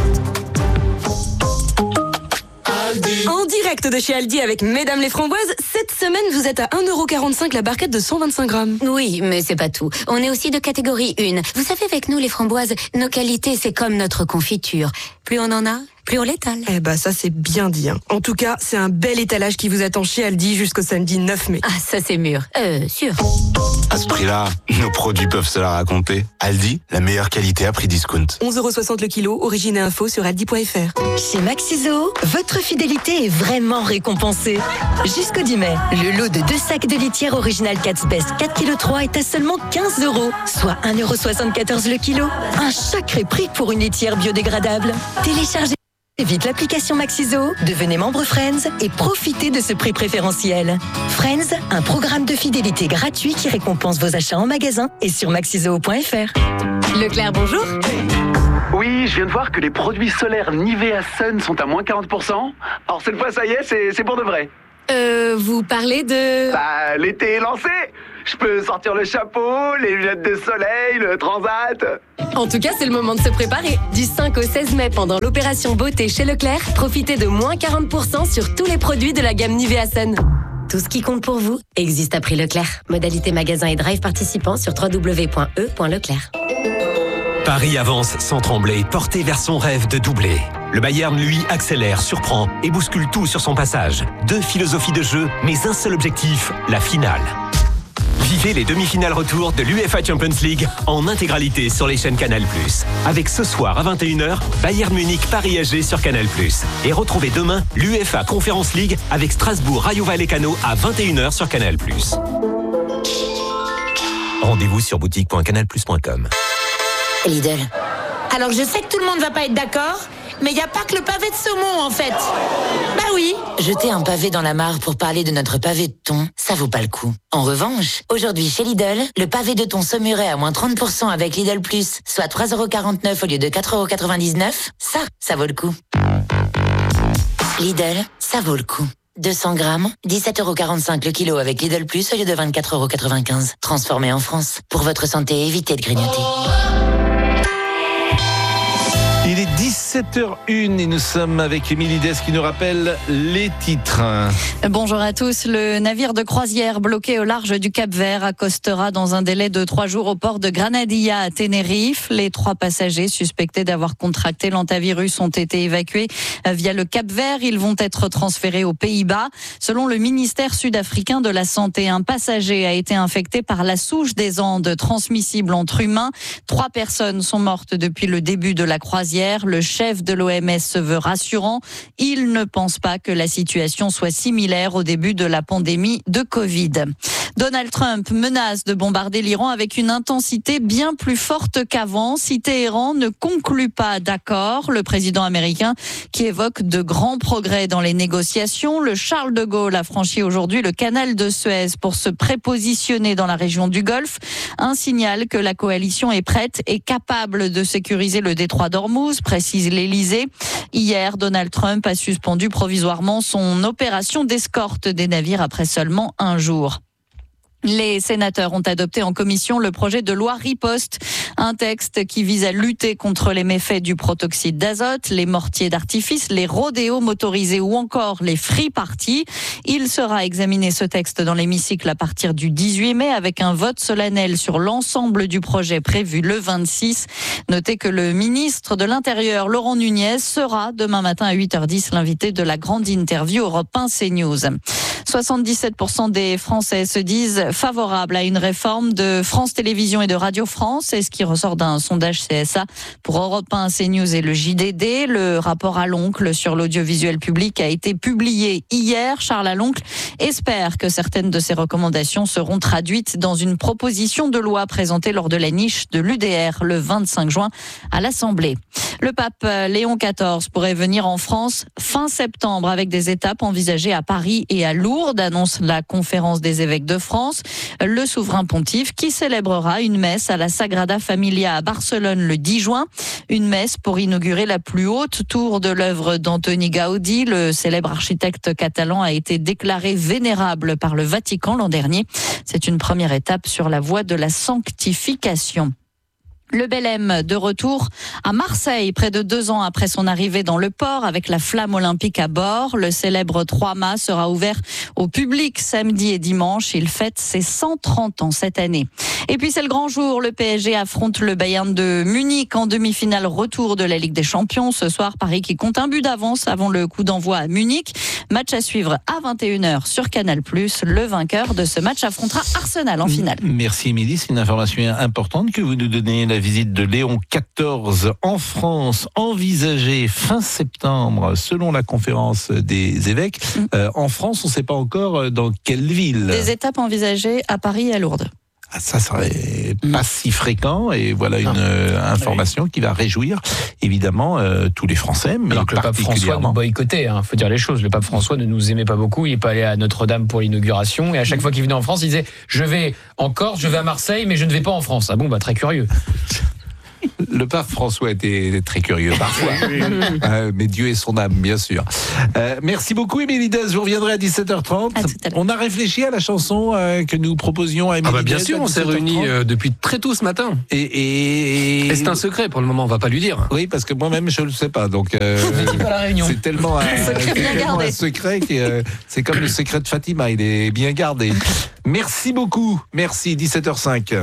En direct de chez Aldi avec Mesdames les Framboises, cette semaine vous êtes à 1,45€ la barquette de 125 grammes. Oui, mais c'est pas tout. On est aussi de catégorie 1. Vous savez, avec nous les framboises, nos qualités c'est comme notre confiture. Plus on en a, plus on l'étale. Ça c'est bien dit. En tout cas, c'est un bel étalage qui vous attend chez Aldi jusqu'au samedi 9 mai. Ah, ça c'est mûr. Sûr. À ce prix-là, nos produits peuvent se la raconter. Aldi, la meilleure qualité à prix discount. 11,60€ le kilo, origine et info sur aldi.fr. Chez Maxiso, votre fidélité est vraiment récompensée. Jusqu'au 10 mai, le lot de 2 sacs de litière original Cat's Best 4,3 kg est à seulement 15€, soit 1,74€ le kilo. Un sacré prix pour une litière biodégradable. Téléchargez Vite l'application Maxiso, devenez membre Friends et profitez de ce prix préférentiel. Friends, un programme de fidélité gratuit qui récompense vos achats en magasin et sur maxiso.fr. Leclerc, bonjour. Oui, je viens de voir que les produits solaires Nivea Sun sont à moins 40%. Alors cette fois, ça y est, c'est pour de vrai. Vous parlez de... Bah, l'été est lancé. Je peux sortir le chapeau, les lunettes de soleil, le transat. En tout cas, c'est le moment de se préparer. Du 5 au 16 mai, pendant l'opération beauté chez Leclerc, profitez de moins 40% sur tous les produits de la gamme Nivea Sun. Tout ce qui compte pour vous existe à prix Leclerc. Modalité magasin et drive participants sur www.e.leclerc. Paris avance sans trembler, porté vers son rêve de doubler. Le Bayern, lui, accélère, surprend et bouscule tout sur son passage. 2 philosophies de jeu, mais un seul objectif, la finale. Vivez les demi-finales retour de l'UEFA Champions League en intégralité sur les chaînes Canal+. Avec ce soir à 21h, Bayern Munich Paris AG sur Canal+. Et retrouvez demain l'UEFA Conference League avec Strasbourg Rayo Vallecano à 21h sur Canal+. Rendez-vous sur boutique.canalplus.com. Lidl. Alors je sais que tout le monde va pas être d'accord, mais il n'y a pas que le pavé de saumon en fait. Bah oui. Jeter un pavé dans la mare pour parler de notre pavé de thon, ça vaut pas le coup. En revanche, aujourd'hui chez Lidl, le pavé de thon saumuré à moins 30% avec Lidl Plus, soit 3,49€ au lieu de 4,99€, ça vaut le coup. Lidl, ça vaut le coup. 200 grammes, 17,45€ le kilo avec Lidl Plus au lieu de 24,95€. Transformé en France. Pour votre santé, évitez de grignoter. Il est 17h01 et nous sommes avec Émilie Dès qui nous rappelle les titres. Bonjour à tous. Le navire de croisière bloqué au large du Cap-Vert accostera dans un délai de 3 jours au port de Granadilla à Tenerife. Les 3 passagers suspectés d'avoir contracté l'hantavirus ont été évacués via le Cap-Vert. Ils vont être transférés aux Pays-Bas. Selon le ministère sud-africain de la Santé, un passager a été infecté par la souche des Andes transmissible entre humains. 3 personnes sont mortes depuis le début de la croisière. Le chef de l'OMS se veut rassurant. Il ne pense pas que la situation soit similaire au début de la pandémie de Covid. Donald Trump menace de bombarder l'Iran avec une intensité bien plus forte qu'avant si Téhéran ne conclut pas d'accord. Le président américain qui évoque de grands progrès dans les négociations. Le Charles de Gaulle a franchi aujourd'hui le canal de Suez pour se prépositionner dans la région du Golfe. Un signal que la coalition est prête et capable de sécuriser le détroit d'Ormuz, précise l'Élysée. Hier, Donald Trump a suspendu provisoirement son opération d'escorte des navires après seulement 1 jour. Les sénateurs ont adopté en commission le projet de loi Riposte, un texte qui vise à lutter contre les méfaits du protoxyde d'azote, les mortiers d'artifice, les rodéos motorisés ou encore les free parties. Il sera examiné ce texte dans l'hémicycle à partir du 18 mai avec un vote solennel sur l'ensemble du projet prévu le 26. Notez que le ministre de l'Intérieur, Laurent Nunez, sera demain matin à 8h10 l'invité de la grande interview Europe 1 CNews. 77% des Français se disent favorables à une réforme de France Télévisions et de Radio France. C'est ce qui ressort d'un sondage CSA pour Europe 1, CNews et le JDD. Le rapport à l'oncle sur l'audiovisuel public a été publié hier. Charles Aloncle espère que certaines de ses recommandations seront traduites dans une proposition de loi présentée lors de la niche de l'UDR le 25 juin à l'Assemblée. Le pape Léon XIV pourrait venir en France fin septembre avec des étapes envisagées à Paris et à Lourdes, annonce la conférence des évêques de France. Le souverain pontife qui célébrera une messe à la Sagrada Familia à Barcelone le 10 juin. Une messe pour inaugurer la plus haute tour de l'œuvre d'Antoni Gaudi. Le célèbre architecte catalan a été déclaré vénérable par le Vatican l'an dernier. C'est une première étape sur la voie de la sanctification. Le Belém de retour à Marseille, près de 2 ans après son arrivée dans le port avec la flamme olympique à bord. Le célèbre 3 mâts sera ouvert au public samedi et dimanche. Il fête ses 130 ans cette année. Et puis c'est le grand jour. Le PSG affronte le Bayern de Munich en demi-finale retour de la Ligue des Champions. Ce soir, Paris qui compte un but d'avance avant le coup d'envoi à Munich. Match à suivre à 21h sur Canal+. Le vainqueur de ce match affrontera Arsenal en finale. Merci Émilie, c'est une information importante que vous nous donnez. La visite de Léon XIV en France, envisagée fin septembre, selon la conférence des évêques. En France, on ne sait pas encore dans quelle ville. Des étapes envisagées à Paris et à Lourdes. Ça serait pas si fréquent, et voilà une information qui va réjouir évidemment tous les Français, mais alors que le pape François nous boycottait, faut dire les choses. Le pape François ne nous aimait pas beaucoup, il n'est pas allé à Notre-Dame pour l'inauguration, et à chaque fois qu'il venait en France, il disait je vais en Corse, je vais à Marseille, mais je ne vais pas en France. Ah bon, très curieux. Le pape François était très curieux parfois, mais Dieu est son âme, bien sûr. Merci beaucoup, Émilie Dez. Vous reviendrez à 17h30. On a réfléchi à la chanson que nous proposions à Émilie Dez. Bien sûr, on s'est réunis depuis très tôt ce matin. Et c'est un secret pour le moment, on va pas lui dire. Oui, parce que moi-même je le sais pas. Donc c'est tellement un secret que c'est comme le secret de Fatima, il est bien gardé. Merci beaucoup. Merci. 17h05.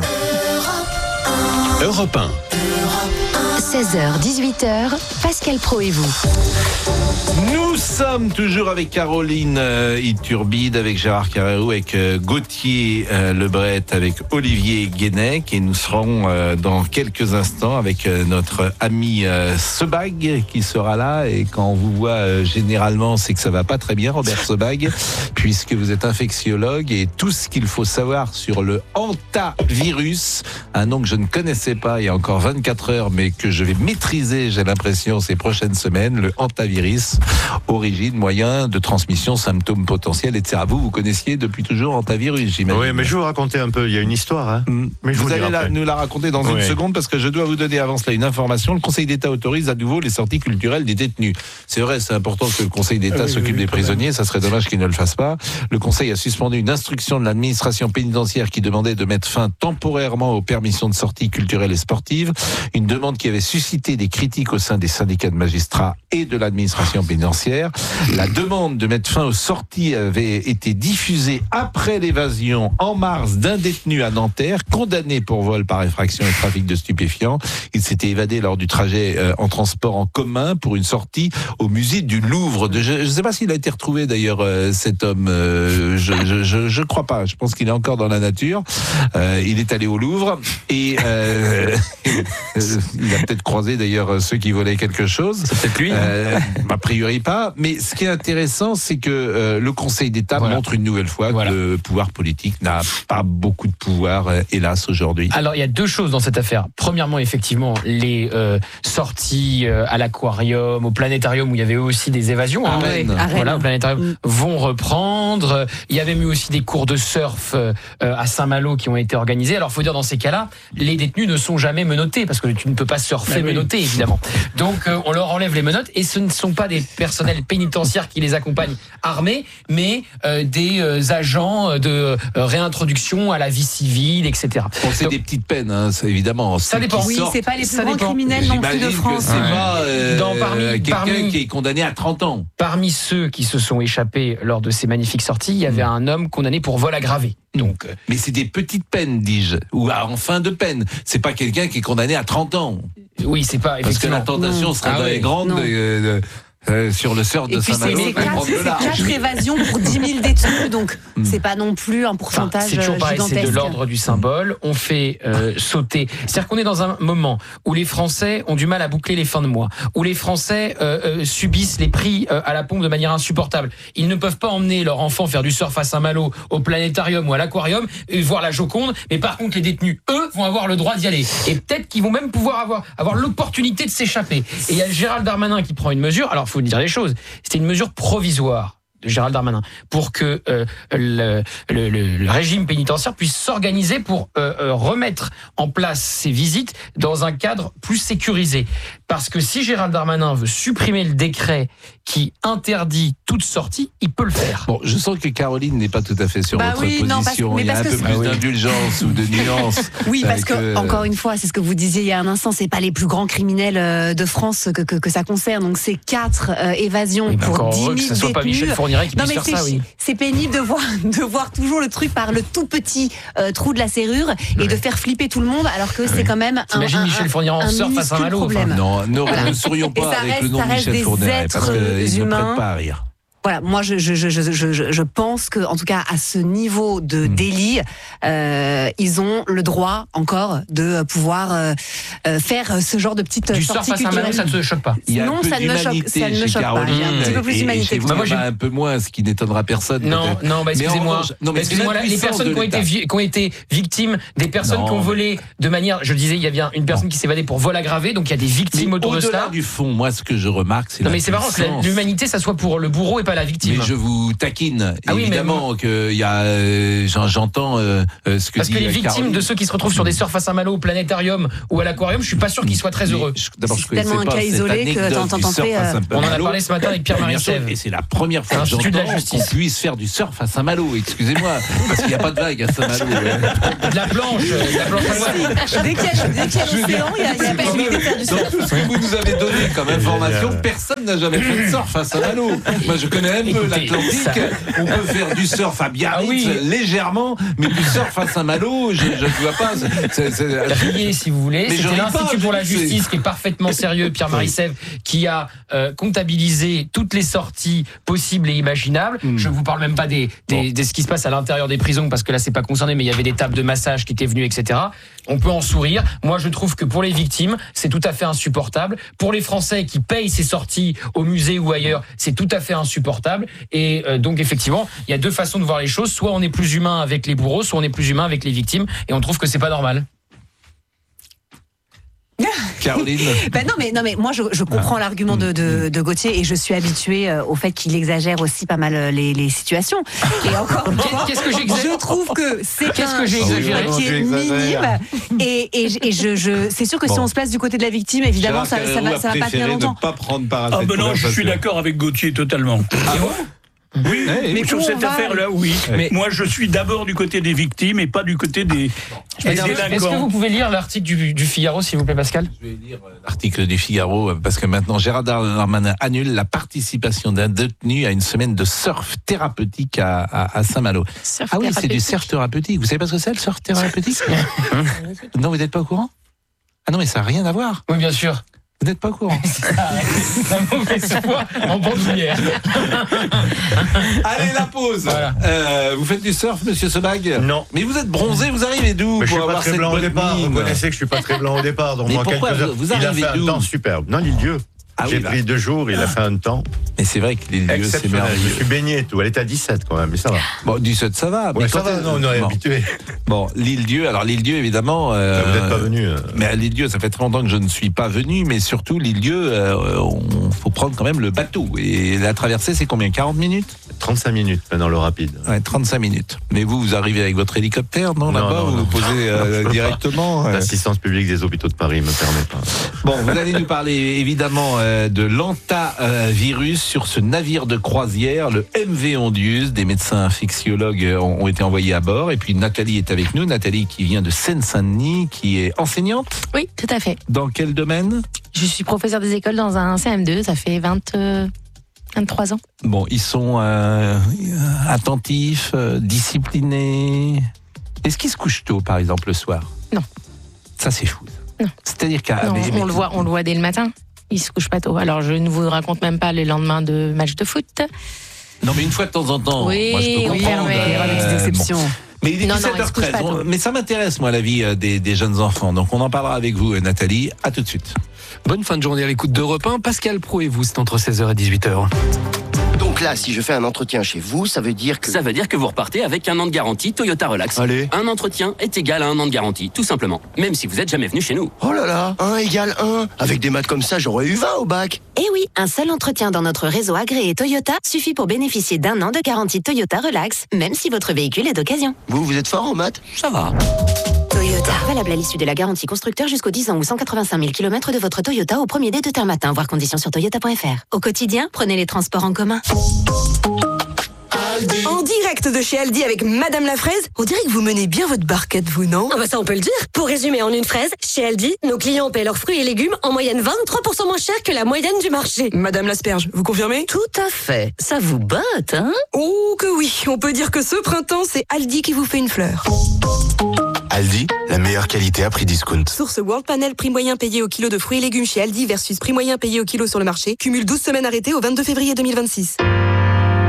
Europe 1. 16h, 18h, Pascal Praud et vous. Nous sommes toujours avec Caroline Iturbide, avec Gérard Carrérou, avec Gauthier Lebret, avec Olivier Guénec, et nous serons dans quelques instants avec notre ami Sebag qui sera là, et quand on vous voit généralement c'est que ça va pas très bien, Robert Sebag, puisque vous êtes infectiologue, et tout ce qu'il faut savoir sur le hantavirus, un nom que je ne connaissais pas il y a encore 24 heures, mais que je vais maîtriser, j'ai l'impression, ces prochaines semaines, le hantavirus, origine, moyen de transmission, symptômes potentiels, etc. Vous connaissiez depuis toujours hantavirus, j'imagine. Oui, mais je vais vous raconter un peu, il y a une histoire. Mais vous allez nous la raconter dans une seconde, parce que je dois vous donner avant cela une information. Le Conseil d'État autorise à nouveau les sorties culturelles des détenus. C'est vrai, c'est important que le Conseil d'État s'occupe des prisonniers, ça serait dommage qu'il ne le fasse pas. Le Conseil a suspendu une instruction de l'administration pénitentiaire qui demandait de mettre fin temporairement aux permissions de sortie culturelles et sportives, une demande qui avait suscité des critiques au sein des syndicats de magistrats et de l'administration pénitentiaire. La demande de mettre fin aux sorties avait été diffusée après l'évasion en mars d'un détenu à Nanterre, condamné pour vol par effraction et trafic de stupéfiants. Il s'était évadé lors du trajet en transport en commun pour une sortie au musée du Louvre. Je ne sais pas s'il a été retrouvé d'ailleurs, cet homme. Je crois pas. Je pense qu'il est encore dans la nature. Il est allé au Louvre et il a peut-être croisé d'ailleurs ceux qui volaient quelque chose. C'est peut-être lui. A priori pas. Mais ce qui est intéressant, c'est que le Conseil d'État montre une nouvelle fois que le pouvoir politique n'a pas beaucoup de pouvoir, hélas, aujourd'hui. Alors, il y a deux choses dans cette affaire. Premièrement, effectivement, les sorties à l'aquarium, au planétarium, où il y avait aussi des évasions. À Rennes. Voilà, au planétarium, vont reprendre. Il y avait eu aussi des cours de surf à Saint-Malo qui ont été organisés. Alors, il faut dire, dans ces cas-là, les détenus ne sont jamais menottés, parce que tu ne peux pas surfer menotté, évidemment. Donc, on leur enlève les menottes, et ce ne sont pas des personnels pénitentiaires qui les accompagnent armés, mais des agents de réintroduction à la vie civile, etc. Bon, c'est des petites peines, ça, évidemment. Ça dépend. Oui, c'est pas les plus grands criminels non plus de France. C'est pas quelqu'un qui est condamné à 30 ans. Parmi ceux qui se sont échappés lors de ces magnifiques sorties, il y avait un homme condamné pour vol aggravé. Donc, mais c'est des petites peines, dis-je, ou en fin de peine. C'est pas quelqu'un qui est condamné à 30 ans. Oui, c'est pas, effectivement. Parce que la tentation serait grande sur le sort de Saint-Malo. Et puis c'est 4 évasions pour 10 000 détenus, donc c'est pas non plus un pourcentage c'est toujours pareil, gigantesque. C'est de l'ordre du symbole. On fait sauter. C'est-à-dire qu'on est dans un moment où les Français ont du mal à boucler les fins de mois, où les Français subissent les prix à la pompe de manière insupportable. Ils ne peuvent pas emmener leur enfant faire du surf à Saint-Malo, au planétarium ou à l'aquarium, et voir la Joconde, mais par contre les détenus, eux, vont avoir le droit d'y aller. Et peut-être qu'ils vont même pouvoir avoir l'opportunité de s'échapper. Et il y a Gérald Darmanin qui prend une mesure. Alors, faut dire les choses. C'était une mesure provisoire de Gérald Darmanin pour que le régime pénitentiaire puisse s'organiser pour remettre en place ces visites dans un cadre plus sécurisé. Parce que si Gérald Darmanin veut supprimer le décret qui interdit toute sortie, il peut le faire. Bon, je sens que Caroline n'est pas tout à fait sur votre position. Il y a un peu plus d'indulgence ou de nuance. Oui, parce que, encore une fois, c'est ce que vous disiez il y a un instant, c'est pas les plus grands criminels de France que ça concerne. Donc, c'est 4 évasions pour 10 000 que ça soit pas Michel Fourniret qui puisse faire ça, oui. C'est pénible de voir toujours le truc par le tout petit trou de la serrure et de faire flipper tout le monde, alors que c'est quand même T'imagines Michel Fourniret en surf à Saint-Malo. Non, ne sourions pas avec le nom de Michel Fourniret, parce qu'il ne prête pas à rire. Voilà, moi je pense que, en tout cas à ce niveau de délit, ils ont le droit encore de pouvoir faire ce genre de petites sorties culturelles. Du surf à Saint-Malo, ça ne te choque pas? Non, ça ne me choque pas. Il y a un petit peu plus d'humanité. Moi, j'ai un peu moins, ce qui n'étonnera personne. Non, excusez-moi. Les personnes qui ont été victimes, des personnes qui ont volé de manière, je le disais, il y a bien une personne qui s'est évadée pour vol aggravé, donc il y a des victimes autour de cela. Au-delà du fond, moi, ce que je remarque, c'est mais c'est marrant que l'humanité, ça soit pour le bourreau et pas la victime. Mais je vous taquine. Évidemment qu'il y a, j'entends ce que dit Parce que les victimes Caroline. de ceux qui se retrouvent sur des surfs à Saint-Malo, au planétarium ou à l'aquarium, je suis pas sûr qu'ils soient très heureux. D'abord, c'est tellement un cas isolé que t'entends fait. On en a parlé ce matin avec Pierre Marie-Sève. Et c'est la première fois que j'entends qu'on puisse faire du surf à Saint-Malo. Excusez-moi, parce qu'il n'y a pas de vague à Saint-Malo. De la planche à voile. Dès qu'il y a l'océan, il y a la possibilité de faire du surf. Dans tout ce que vous nous avez donné comme information, personne n'a jamais fait de surf à Saint-Malo. Moi, je connais un peu l'Atlantique. On peut faire du surf à Biarritz, légèrement, mais du surf à Saint-Malo, je ne vois pas. Riez, si vous voulez. Mais c'était l'Institut pour la justice qui est parfaitement sérieux, Pierre Marie-Sève, qui a comptabilisé toutes les sorties possibles et imaginables. Je ne vous parle même pas de ce qui se passe à l'intérieur des prisons, parce que là, c'est pas concerné, mais il y avait des tables de massage qui étaient venues, etc. On peut en sourire. Moi, je trouve que pour les victimes, c'est tout à fait insupportable. Pour les Français qui payent ces sorties au musée ou ailleurs, c'est tout à fait insupportable. Et donc, effectivement, il y a deux façons de voir les choses. Soit on est plus humain avec les bourreaux, soit on est plus humain avec les victimes. Et on trouve que c'est pas normal. Caroline. Non mais moi je comprends l'argument de Gauthier, et je suis habituée au fait qu'il exagère aussi pas mal les situations. Et encore une fois, qu'est-ce que j'exagère ? Je trouve que c'est qui est minime, et c'est sûr que si on se place du côté de la victime, évidemment ça va pas tenir longtemps. Pas prendre part à cette non, je suis d'accord avec Gauthier totalement. Ah bon ? Oui, mais sur cette affaire-là, oui. Mais moi, je suis d'abord du côté des victimes et pas du côté des délinquants. Est-ce que vous pouvez lire l'article du Figaro, s'il vous plaît, Pascal ? Je vais lire l'article du Figaro, parce que maintenant, Gérald Darmanin annule la participation d'un détenu à une semaine de surf thérapeutique à Saint-Malo. Ah oui, c'est du surf thérapeutique. Vous savez pas ce que c'est, le surf thérapeutique ? Non, vous n'êtes pas au courant ? Ah non, mais ça n'a rien à voir. Oui, bien sûr. Vous n'êtes pas au courant. C'est un mauvais foi en bandoulière. Allez, la pause. Voilà. Vous faites du surf, monsieur Sebag ? Non. Mais vous êtes bronzé, vous arrivez d'où ? Mais je suis pas très blanc au départ. Vous connaissez que je suis pas très blanc au départ. Donc mais en pourquoi quelques heures, vous arrivez il a fait un temps superbe. Non, l'île-Dieu. J'ai pris 2 jours, il a fait un temps. Mais c'est vrai que l'île-Dieu, c'est merveilleux. Je suis baigné et tout. Elle était à 17 quand même, mais ça va. Bon, 17, ça va. Ouais, ça va, non, on est habitué. Bon, l'île-Dieu, alors l'île-Dieu, évidemment. Vous n'êtes pas venu. Mais à l'île-Dieu, ça fait très longtemps que je ne suis pas venu, mais surtout, l'île-Dieu, faut prendre quand même le bateau. Et la traversée, c'est combien ? 40 minutes ? 35 minutes maintenant, le rapide. Ouais, 35 minutes. Mais vous arrivez avec votre hélicoptère, non, là-bas, vous vous posez directement. L'assistance publique des hôpitaux de Paris ne me permet pas. Bon, vous allez nous parler évidemment de l'antavirus sur ce navire de croisière, le MV Ondius. Des médecins infectiologues ont été envoyés à bord. Et puis Nathalie est avec nous. Nathalie qui vient de Seine-Saint-Denis, qui est enseignante. Oui, tout à fait. Dans quel domaine ? Je suis professeure des écoles dans un CM2, ça fait 23 ans. Bon, ils sont attentifs, disciplinés. Est-ce qu'ils se couchent tôt, par exemple, le soir ? Non. Ça, c'est fou. Non. C'est-à-dire qu'à on le voit dès le matin. Ils se couchent pas tôt. Alors, je ne vous raconte même pas les lendemains de matchs de foot. Non, mais une fois de temps en temps. Oui, moi, je peux comprendre. Il y aura des exceptions. Bon. Mais il est 17h13. Mais ça m'intéresse, moi, la vie des jeunes enfants. Donc, on en parlera avec vous, Nathalie. À tout de suite. Bonne fin de journée à l'écoute d'Europe 1. Pascal Praud et vous, c'est entre 16h et 18h. Donc là, si je fais un entretien chez vous, ça veut dire que... Ça veut dire que vous repartez avec 1 an de garantie Toyota Relax. Allez. Un entretien est égal à 1 an de garantie, tout simplement. Même si vous n'êtes jamais venu chez nous. Oh là là, 1 égale 1. Avec des maths comme ça, j'aurais eu 20 au bac. Eh oui, un seul entretien dans notre réseau agréé Toyota suffit pour bénéficier d'1 an de garantie Toyota Relax, même si votre véhicule est d'occasion. Vous êtes fort en maths ? Ça va. Toyota. Valable à l'issue de la garantie constructeur jusqu'aux 10 ans ou 185 000 km de votre Toyota au premier dé de terme matin. Voir conditions sur toyota.fr. Au quotidien, prenez les transports en commun. En direct de chez Aldi avec Madame la Fraise, on dirait que vous menez bien votre barquette, vous, non ? Ah bah ça, on peut le dire. Pour résumer en une phrase, chez Aldi, nos clients paient leurs fruits et légumes en moyenne 23% moins cher que la moyenne du marché. Madame l'Asperge, vous confirmez ? Tout à fait. Ça vous botte, hein ? Oh que oui, on peut dire que ce printemps, c'est Aldi qui vous fait une fleur. Aldi, la meilleure qualité à prix discount. Source World Panel, prix moyen payé au kilo de fruits et légumes chez Aldi versus prix moyen payé au kilo sur le marché. Cumule 12 semaines arrêtées au 22 février 2026.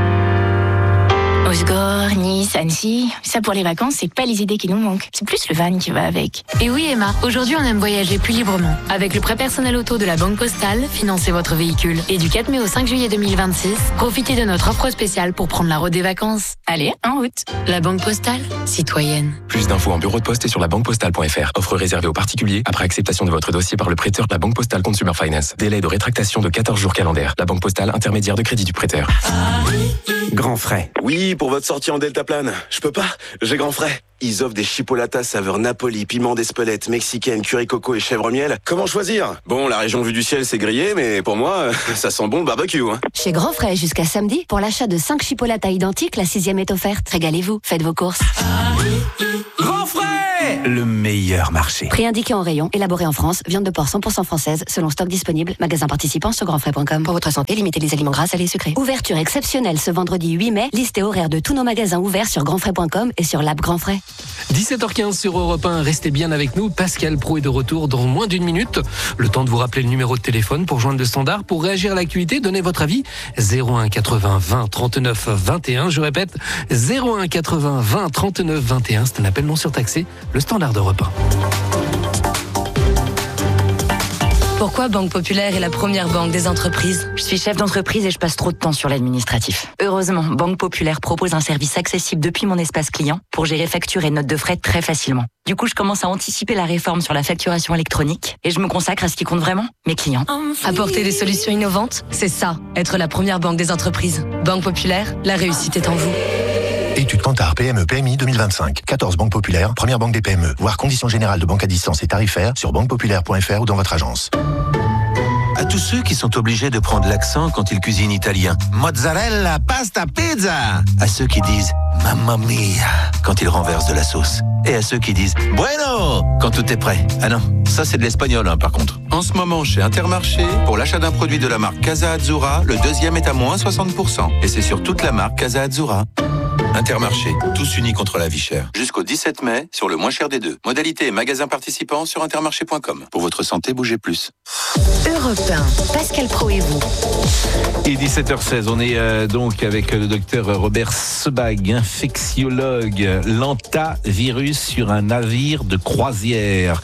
Osgore, Nice, Annecy, ça pour les vacances, c'est pas les idées qui nous manquent. C'est plus le van qui va avec. Et oui Emma, aujourd'hui on aime voyager plus librement. Avec le prêt personnel auto de la Banque Postale, financez votre véhicule. Et du 4 mai au 5 juillet 2026, profitez de notre offre spéciale pour prendre la route des vacances. Allez, en route. La Banque Postale, citoyenne. Plus d'infos en bureau de poste et sur labanquepostale.fr. Offre réservée aux particuliers après acceptation de votre dossier par le prêteur de la Banque Postale Consumer Finance. Délai de rétractation de 14 jours calendaires. La Banque Postale, intermédiaire de crédit du prêteur. Grand Frais. Oui, pour votre sortie en deltaplane. Je peux pas, j'ai Grand Frais. Ils offrent des chipolatas saveur Napoli, piment d'Espelette, mexicaine, curry coco et chèvre miel. Comment choisir? Bon, la région vue du ciel, c'est grillé, mais pour moi, ça sent bon le barbecue. Hein. Chez Grand Frais, jusqu'à samedi, pour l'achat de 5 chipolatas identiques, la 6e est offerte. Régalez-vous, faites vos courses. Grand Frais, le meilleur marché. Prix indiqué en rayon, élaboré en France, viande de porc 100% française, selon stock disponible, magasin participant sur grandfrais.com. Pour votre santé, limitez les aliments gras, salés et sucrés. Ouverture exceptionnelle ce vendredi 8 mai, liste et horaire de tous nos magasins ouverts sur grandfrais.com et sur l'app Grand Frais. 17h15 sur Europe 1, restez bien avec nous. Pascal Praud est de retour dans moins d'une minute. Le temps de vous rappeler le numéro de téléphone pour joindre le standard. Pour réagir à l'actualité, donnez votre avis. 01 80 20 39 21. Je répète, 01 80 20 39 21. C'est un appel non surtaxé. Le standard d'Europe 1. Pourquoi Banque Populaire est la première banque des entreprises? Je suis chef d'entreprise et je passe trop de temps sur l'administratif. Heureusement, Banque Populaire propose un service accessible depuis mon espace client pour gérer factures et notes de frais très facilement. Du coup, je commence à anticiper la réforme sur la facturation électronique et je me consacre à ce qui compte vraiment, mes clients. Apporter des solutions innovantes, c'est ça, être la première banque des entreprises. Banque Populaire, la réussite est en vous. Étude Kantar PME PMI 2025. 14 banques populaires, première banque des PME. Voir conditions générales de banque à distance et tarifaires sur banquepopulaire.fr ou dans votre agence. À tous ceux qui sont obligés de prendre l'accent quand ils cuisinent italien. Mozzarella, pasta, pizza. À ceux qui disent mamma mia quand ils renversent de la sauce. Et à ceux qui disent bueno quand tout est prêt. Ah non, ça c'est de l'espagnol par contre. En ce moment chez Intermarché, pour l'achat d'un produit de la marque Casa Azzurra, le deuxième est à moins 60%. Et c'est sur toute la marque Casa Azzurra. Intermarché, tous unis contre la vie chère. Jusqu'au 17 mai, sur le moins cher des deux. Modalité et magasin participants sur intermarché.com. Pour votre santé, bougez plus. Europe 1, Pascal Praud et vous. Et 17h16, on est donc avec le docteur Robert Sebag, infectiologue, l'antavirus sur un navire de croisière.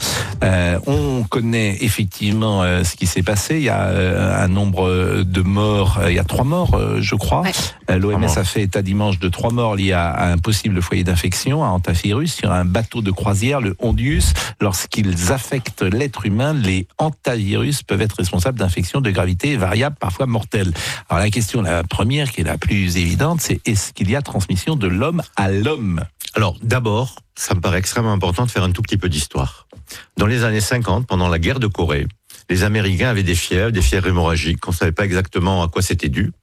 On connaît effectivement ce qui s'est passé. Il y a un nombre de morts, il y a 3 morts, je crois. Ouais. L'OMS a fait état dimanche de 3 morts liés à un possible foyer d'infection, à hantavirus, sur un bateau de croisière, le Hondius. Lorsqu'ils affectent l'être humain, les hantavirus peuvent être responsables d'infections de gravité variable, parfois mortelles. Alors la question, la première, qui est la plus évidente, c'est est-ce qu'il y a transmission de l'homme à l'homme? Alors d'abord, ça me paraît extrêmement important de faire un tout petit peu d'histoire. Dans les années 50, pendant la guerre de Corée, les Américains avaient des fièvres hémorragiques, on ne savait pas exactement à quoi c'était dû.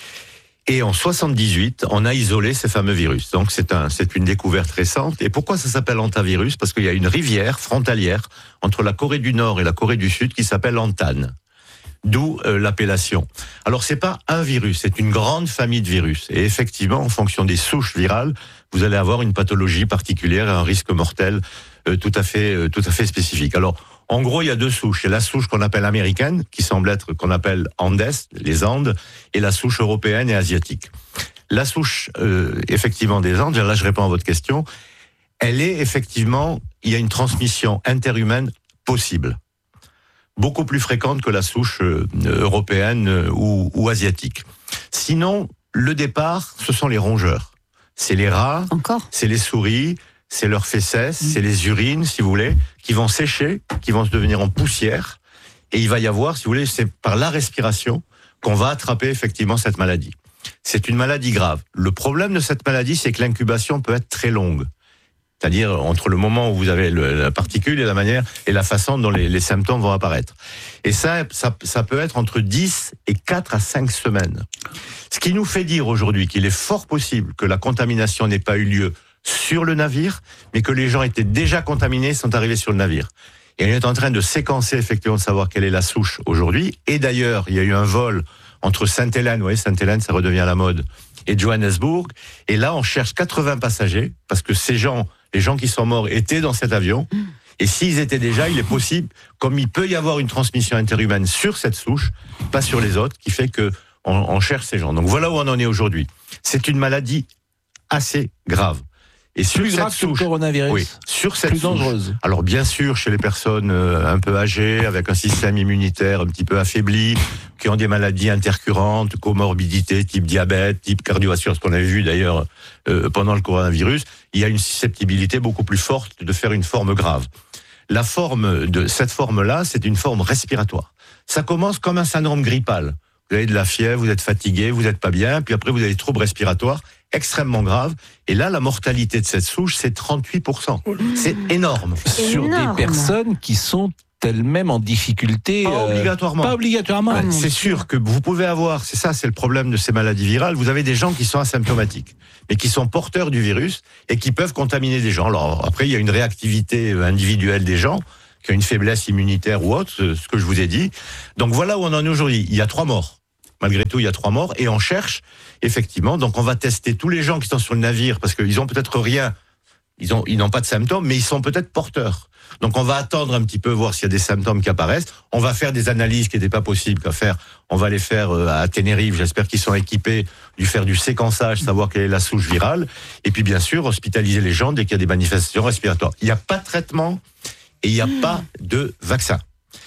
Et en 78, on a isolé ces fameux virus. Donc c'est une découverte récente. Et pourquoi ça s'appelle hantavirus? Parce qu'il y a une rivière frontalière entre la Corée du Nord et la Corée du Sud qui s'appelle Hantan. D'où l'appellation. Alors c'est pas un virus, c'est une grande famille de virus. Et effectivement, en fonction des souches virales, vous allez avoir une pathologie particulière et un risque mortel tout à fait spécifique. Alors en gros, il y a 2 souches. Il y a la souche qu'on appelle américaine, qui semble être qu'on appelle Andes, les Andes, et la souche européenne et asiatique. La souche, effectivement, des Andes, là je réponds à votre question, elle est effectivement, il y a une transmission interhumaine possible. Beaucoup plus fréquente que la souche européenne ou asiatique. Sinon, le départ, ce sont les rongeurs. C'est les rats, c'est les souris, c'est leurs fesses, c'est les urines, si vous voulez, qui vont sécher, qui vont se devenir en poussière. Et il va y avoir, si vous voulez, c'est par la respiration qu'on va attraper effectivement cette maladie. C'est une maladie grave. Le problème de cette maladie, c'est que l'incubation peut être très longue. C'est-à-dire entre le moment où vous avez la particule et la manière et la façon dont les symptômes vont apparaître. Et ça peut être entre 10 et 4 à 5 semaines. Ce qui nous fait dire aujourd'hui qu'il est fort possible que la contamination n'ait pas eu lieu sur le navire, mais que les gens étaient déjà contaminés et sont arrivés sur le navire. Et on est en train de séquencer effectivement de savoir quelle est la souche aujourd'hui. Et d'ailleurs, il y a eu un vol entre Sainte-Hélène, vous voyez, Sainte-Hélène, ça redevient à la mode, et Johannesburg. Et là, on cherche 80 passagers, parce que les gens qui sont morts étaient dans cet avion. Et s'ils étaient déjà, il est possible, comme il peut y avoir une transmission interhumaine sur cette souche, pas sur les autres, qui fait que on cherche ces gens. Donc voilà où on en est aujourd'hui. C'est une maladie assez grave. Et sur plus grave que le coronavirus. Oui, sur cette plus souche. dangereuse. Alors bien sûr, chez les personnes un peu âgées, avec un système immunitaire un petit peu affaibli, qui ont des maladies intercurrentes, comorbidités, type diabète, type cardiovasculaire, ce qu'on avait vu d'ailleurs pendant le coronavirus, il y a une susceptibilité beaucoup plus forte de faire une forme grave. La forme de cette forme-là, c'est une forme respiratoire. Ça commence comme un syndrome grippal. Vous avez de la fièvre, vous êtes fatigué, vous n'êtes pas bien, puis après vous avez des troubles respiratoires extrêmement graves. Et là, la mortalité de cette souche, c'est 38%. C'est énorme. Sur des personnes qui sont elles-mêmes en difficulté. Pas obligatoirement. Pas obligatoirement. C'est sûr que vous pouvez avoir, c'est le problème de ces maladies virales, vous avez des gens qui sont asymptomatiques, mais qui sont porteurs du virus et qui peuvent contaminer des gens. Alors après, il y a une réactivité individuelle des gens, qui ont une faiblesse immunitaire ou autre, ce que je vous ai dit. Donc voilà où on en est aujourd'hui. Il y a 3 morts. Malgré tout, il y a 3 morts et on cherche, effectivement. Donc on va tester tous les gens qui sont sur le navire parce qu'ils ont peut-être rien, ils n'ont pas de symptômes, mais ils sont peut-être porteurs. Donc on va attendre un petit peu, voir s'il y a des symptômes qui apparaissent. On va faire des analyses qui n'étaient pas possibles qu'à faire. On va les faire à Tenerife. J'espère qu'ils sont équipés faire du séquençage, savoir quelle est la souche virale. Et puis bien sûr, hospitaliser les gens dès qu'il y a des manifestations respiratoires. Il n'y a pas de traitement et il n'y a pas de vaccin.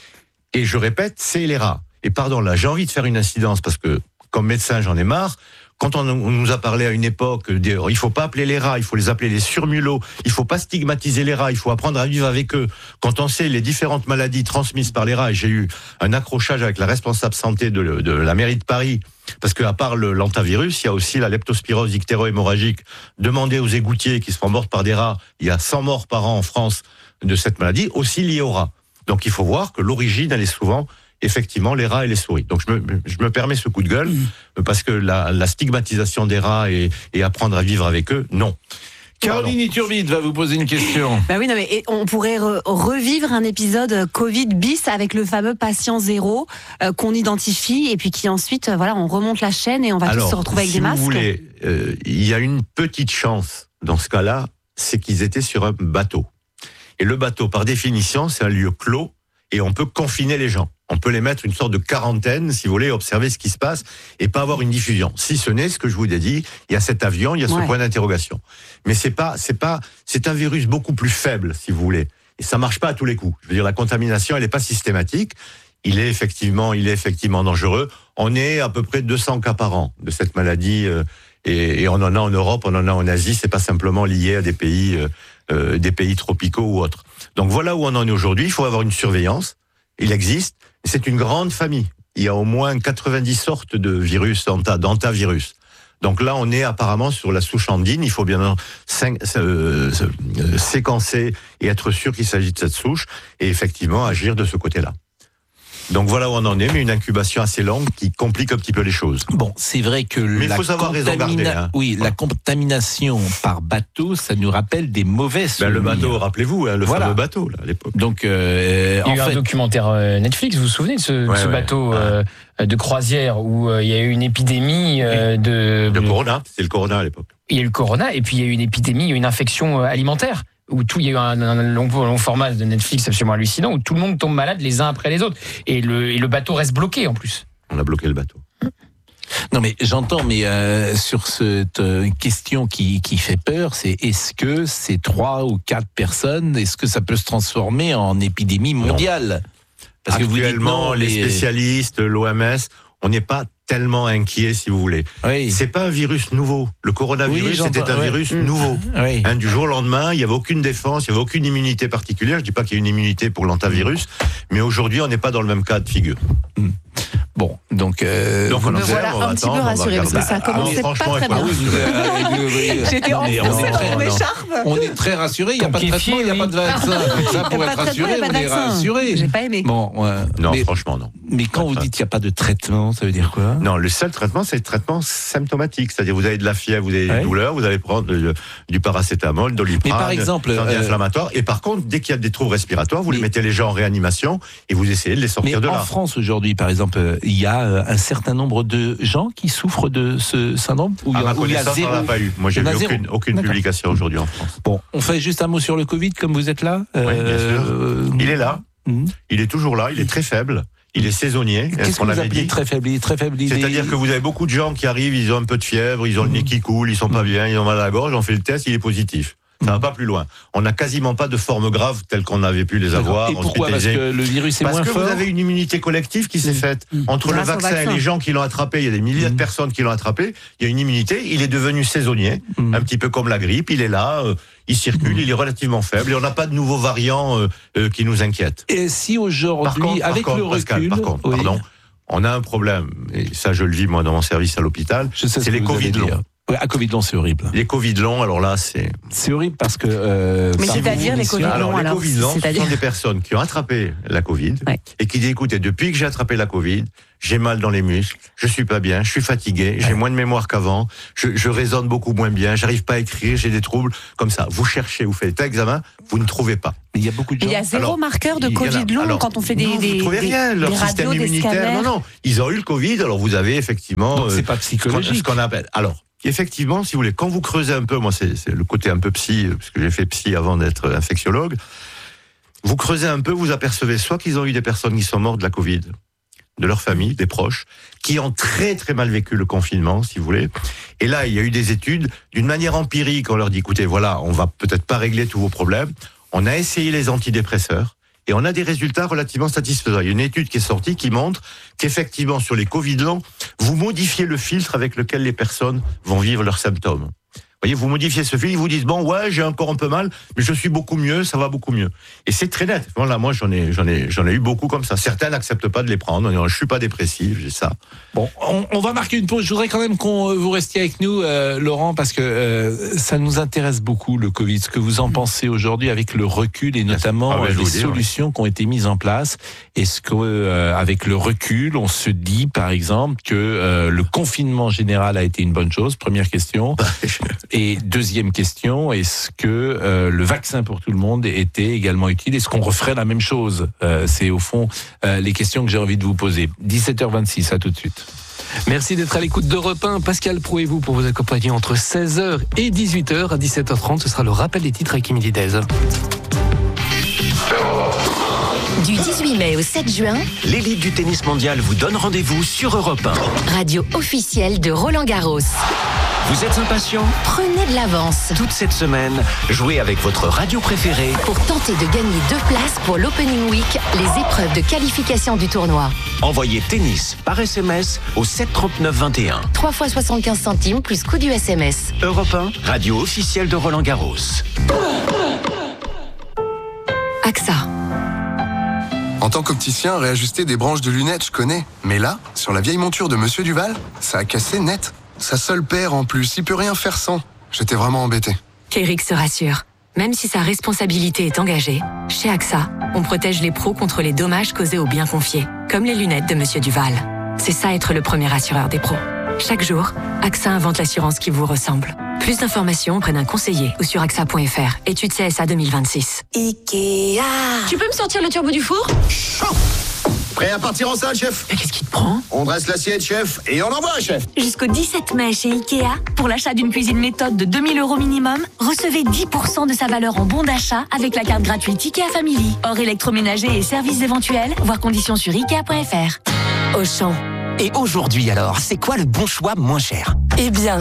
Et je répète, c'est les rats. Et pardon, là, j'ai envie de faire une incidence parce que, comme médecin, j'en ai marre. Quand on nous a parlé à une époque, il faut pas appeler les rats, il faut les appeler les surmulots, il faut pas stigmatiser les rats, il faut apprendre à vivre avec eux. Quand on sait les différentes maladies transmises par les rats, et j'ai eu un accrochage avec la responsable santé de la mairie de Paris, parce qu'à part l'antavirus, il y a aussi la leptospirose ictéro-hémorragique. Demandez aux égoutiers qui se font mordre par des rats, il y a 100 morts par an en France de cette maladie, aussi liée aux rats. Donc il faut voir que l'origine, elle est souvent effectivement les rats et les souris. Donc je me permets ce coup de gueule parce que la stigmatisation des rats et apprendre à vivre avec eux, non. Caroline Iturbide va vous poser une question. Bah oui, non, mais on pourrait revivre un épisode Covid bis avec le fameux patient zéro qu'on identifie et puis qui ensuite, on remonte la chaîne et on va tous se retrouver avec des masques. Si vous voulez, il y a une petite chance dans ce cas-là, c'est qu'ils étaient sur un bateau. Et le bateau, par définition, c'est un lieu clos et on peut confiner les gens. On peut les mettre une sorte de quarantaine, si vous voulez, observer ce qui se passe et pas avoir une diffusion. Si ce n'est ce que je vous ai dit, il y a cet avion, il y a ce point d'interrogation. Mais c'est un virus beaucoup plus faible, si vous voulez. Et ça marche pas à tous les coups. Je veux dire, la contamination, elle est pas systématique. Il est effectivement dangereux. On est à peu près 200 cas par an de cette maladie, et on en a en Europe, on en a en Asie. C'est pas simplement lié à des pays tropicaux ou autres. Donc voilà où on en est aujourd'hui. Il faut avoir une surveillance. Il existe. C'est une grande famille. Il y a au moins 90 sortes de virus, d'antavirus. Donc là, on est apparemment sur la souche andine. Il faut bien séquencer et être sûr qu'il s'agit de cette souche et effectivement agir de ce côté-là. Donc voilà où on en est, mais une incubation assez longue qui complique un petit peu les choses. Bon, c'est vrai que mais il faut savoir raison garder. Oui, la contamination par bateau, ça nous rappelle des mauvais souvenirs. Le bateau, rappelez-vous, le fameux bateau là, à l'époque. Donc, il y a eu un documentaire Netflix, vous vous souvenez de ce bateau de croisière où il y a eu une épidémie de corona. C'est le corona à l'époque. Il y a eu le corona et puis il y a eu une épidémie, une infection alimentaire. Où il y a eu un long format de Netflix absolument hallucinant, où tout le monde tombe malade les uns après les autres. Et le bateau reste bloqué en plus. On a bloqué le bateau. Non mais j'entends, mais sur cette question qui fait peur, c'est est-ce que ces 3 ou 4 personnes, est-ce que ça peut se transformer en épidémie mondiale? Parce actuellement, les spécialistes, l'OMS, on n'est pas tellement inquiet, si vous voulez. Oui. C'est pas un virus nouveau. Le coronavirus, c'était un virus nouveau. Oui. Du jour au lendemain, il y avait aucune défense, il y avait aucune immunité particulière. Je dis pas qu'il y a une immunité pour l'antavirus, mais aujourd'hui, on n'est pas dans le même cas de figure. Bon, donc on voilà un petit peu rassuré parce que ça commençait pas très bien. J'étais enfoncée dans mes écharpes. On est très rassuré. Il n'y a pas de traitement, il n'y a pas de vaccin. Ça pour être rassuré, on est rassuré. J'ai pas aimé. Bon, non, franchement non. Mais quand vous dites qu'il n'y a pas de traitement, ça veut dire quoi? Non, le seul traitement, c'est le traitement symptomatique. C'est-à-dire, vous avez de la fièvre, vous avez des douleurs, vous allez prendre du paracétamol, Doliprane, mais par exemple, anti-inflammatoire. Et par contre, dès qu'il y a des troubles respiratoires, vous les mettez les gens en réanimation et vous essayez de les sortir de là. En France aujourd'hui, par exemple, il y a un certain nombre de gens qui souffrent de ce syndrome où il y a zéro. On n'a pas eu. Moi, j'ai vu aucune publication aujourd'hui en France. Bon, on fait juste un mot sur le Covid, comme vous êtes là. Oui, bien sûr. Il est là. Il est toujours là. Il est très faible. il est saisonnier. Qu'est-ce que vous appelez très faible idée? C'est-à-dire que vous avez beaucoup de gens qui arrivent, ils ont un peu de fièvre, ils ont le nez qui coule, ils sont pas bien, ils ont mal à la gorge, on fait le test, il est positif. Ça va pas plus loin. On n'a quasiment pas de formes graves telles qu'on avait pu les avoir. Et pourquoi? Parce que le virus est moins fort. Parce que vous avez une immunité collective qui s'est faite. Entre le vaccin et les gens qui l'ont attrapé, il y a des milliers de personnes qui l'ont attrapé, il y a une immunité, il est devenu saisonnier, un petit peu comme la grippe, il est là, il circule, il est relativement faible et on n'a pas de nouveaux variants qui nous inquiètent. Et si aujourd'hui, avec le recul... Pardon, on a un problème, et ça je le vis moi dans mon service à l'hôpital, c'est les Covid longs. Ouais, à Covid long, c'est horrible. Les Covid longs, alors là, c'est horrible parce que... Mais c'est-à-dire les Covid longs, les Covid longs, ce sont des personnes qui ont attrapé la Covid et qui disent, écoutez, depuis que j'ai attrapé la Covid, j'ai mal dans les muscles, je suis pas bien, je suis fatigué, j'ai moins de mémoire qu'avant, je raisonne beaucoup moins bien, j'arrive pas à écrire, j'ai des troubles comme ça. Vous cherchez, vous faites examen, vous ne trouvez pas. Il y a beaucoup de gens... Il y a zéro marqueur de Covid long quand on fait vous ne trouvez rien, leur système immunitaire. Non, ils ont eu le Covid, alors vous avez effectivement... c'est pas psychologique. Ce qu'on appelle... Alors, effectivement, si vous voulez, quand vous creusez un peu, moi c'est le côté un peu psy, parce que j'ai fait psy avant d'être infectiologue, vous creusez un peu, vous apercevez soit qu'ils ont eu des personnes qui sont mortes de la Covid, de leur famille, des proches, qui ont très très mal vécu le confinement, si vous voulez. Et là, il y a eu des études, d'une manière empirique, on leur dit, écoutez, voilà, on va peut-être pas régler tous vos problèmes, on a essayé les antidépresseurs, et on a des résultats relativement satisfaisants. Il y a une étude qui est sortie qui montre qu'effectivement, sur les Covid longs, vous modifiez le filtre avec lequel les personnes vont vivre leurs symptômes. Vous voyez, vous modifiez ce filtre, ils vous disent, bon, ouais, j'ai encore un peu mal, mais je suis beaucoup mieux, ça va beaucoup mieux. Et c'est très net. Voilà, moi, j'en ai eu beaucoup comme ça. Certains n'acceptent pas de les prendre. Je suis pas dépressif, j'ai ça. Bon, on va marquer une pause. Je voudrais quand même qu'on vous restiez avec nous, Laurent, parce que ça nous intéresse beaucoup, le Covid. Ce que vous en pensez aujourd'hui avec le recul et notamment les solutions qui ont été mises en place. Est-ce que, avec le recul, on se dit, par exemple, que le confinement général a été une bonne chose? Première question. Et deuxième question, est-ce que le vaccin pour tout le monde était également utile? Est-ce qu'on referait la même chose? C'est au fond les questions que j'ai envie de vous poser. 17h26, à tout de suite. Merci d'être à l'écoute d'Europe 1. Pascal Pro et vous pour vous accompagner entre 16h et 18h. À 17h30, ce sera le rappel des titres avec Émilie Dez. Du 18 mai au 7 juin, l'élite du tennis mondial vous donne rendez-vous sur Europe 1. Radio officielle de Roland-Garros. Vous êtes impatient? Prenez de l'avance. Toute cette semaine, jouez avec votre radio préférée pour tenter de gagner 2 places pour l'Opening Week, les épreuves de qualification du tournoi. Envoyez tennis par SMS au 739 21. 3 fois 75 centimes plus coût du SMS. Europe 1, radio officielle de Roland-Garros. AXA. En tant qu'opticien, réajuster des branches de lunettes, je connais. Mais là, sur la vieille monture de Monsieur Duval, ça a cassé net. Sa seule paire en plus, il peut rien faire sans. J'étais vraiment embêté. Kérix se rassure. Même si sa responsabilité est engagée, chez AXA, on protège les pros contre les dommages causés aux biens confiés, comme les lunettes de Monsieur Duval. C'est ça être le premier assureur des pros. Chaque jour, AXA invente l'assurance qui vous ressemble. Plus d'informations auprès d'un conseiller ou sur AXA.fr. Étude CSA 2026. Ikea. Tu peux me sortir le turbo du four? Prêt à partir en salle, chef? Mais qu'est-ce qui te prend? On dresse l'assiette, chef, et on envoie, chef. Jusqu'au 17 mai chez Ikea, pour l'achat d'une cuisine méthode de 2000 € minimum, recevez 10% de sa valeur en bon d'achat avec la carte gratuite Ikea Family. Hors électroménager et services éventuels, voir conditions sur Ikea.fr. Auchan. Et aujourd'hui alors, c'est quoi le bon choix moins cher? Eh bien,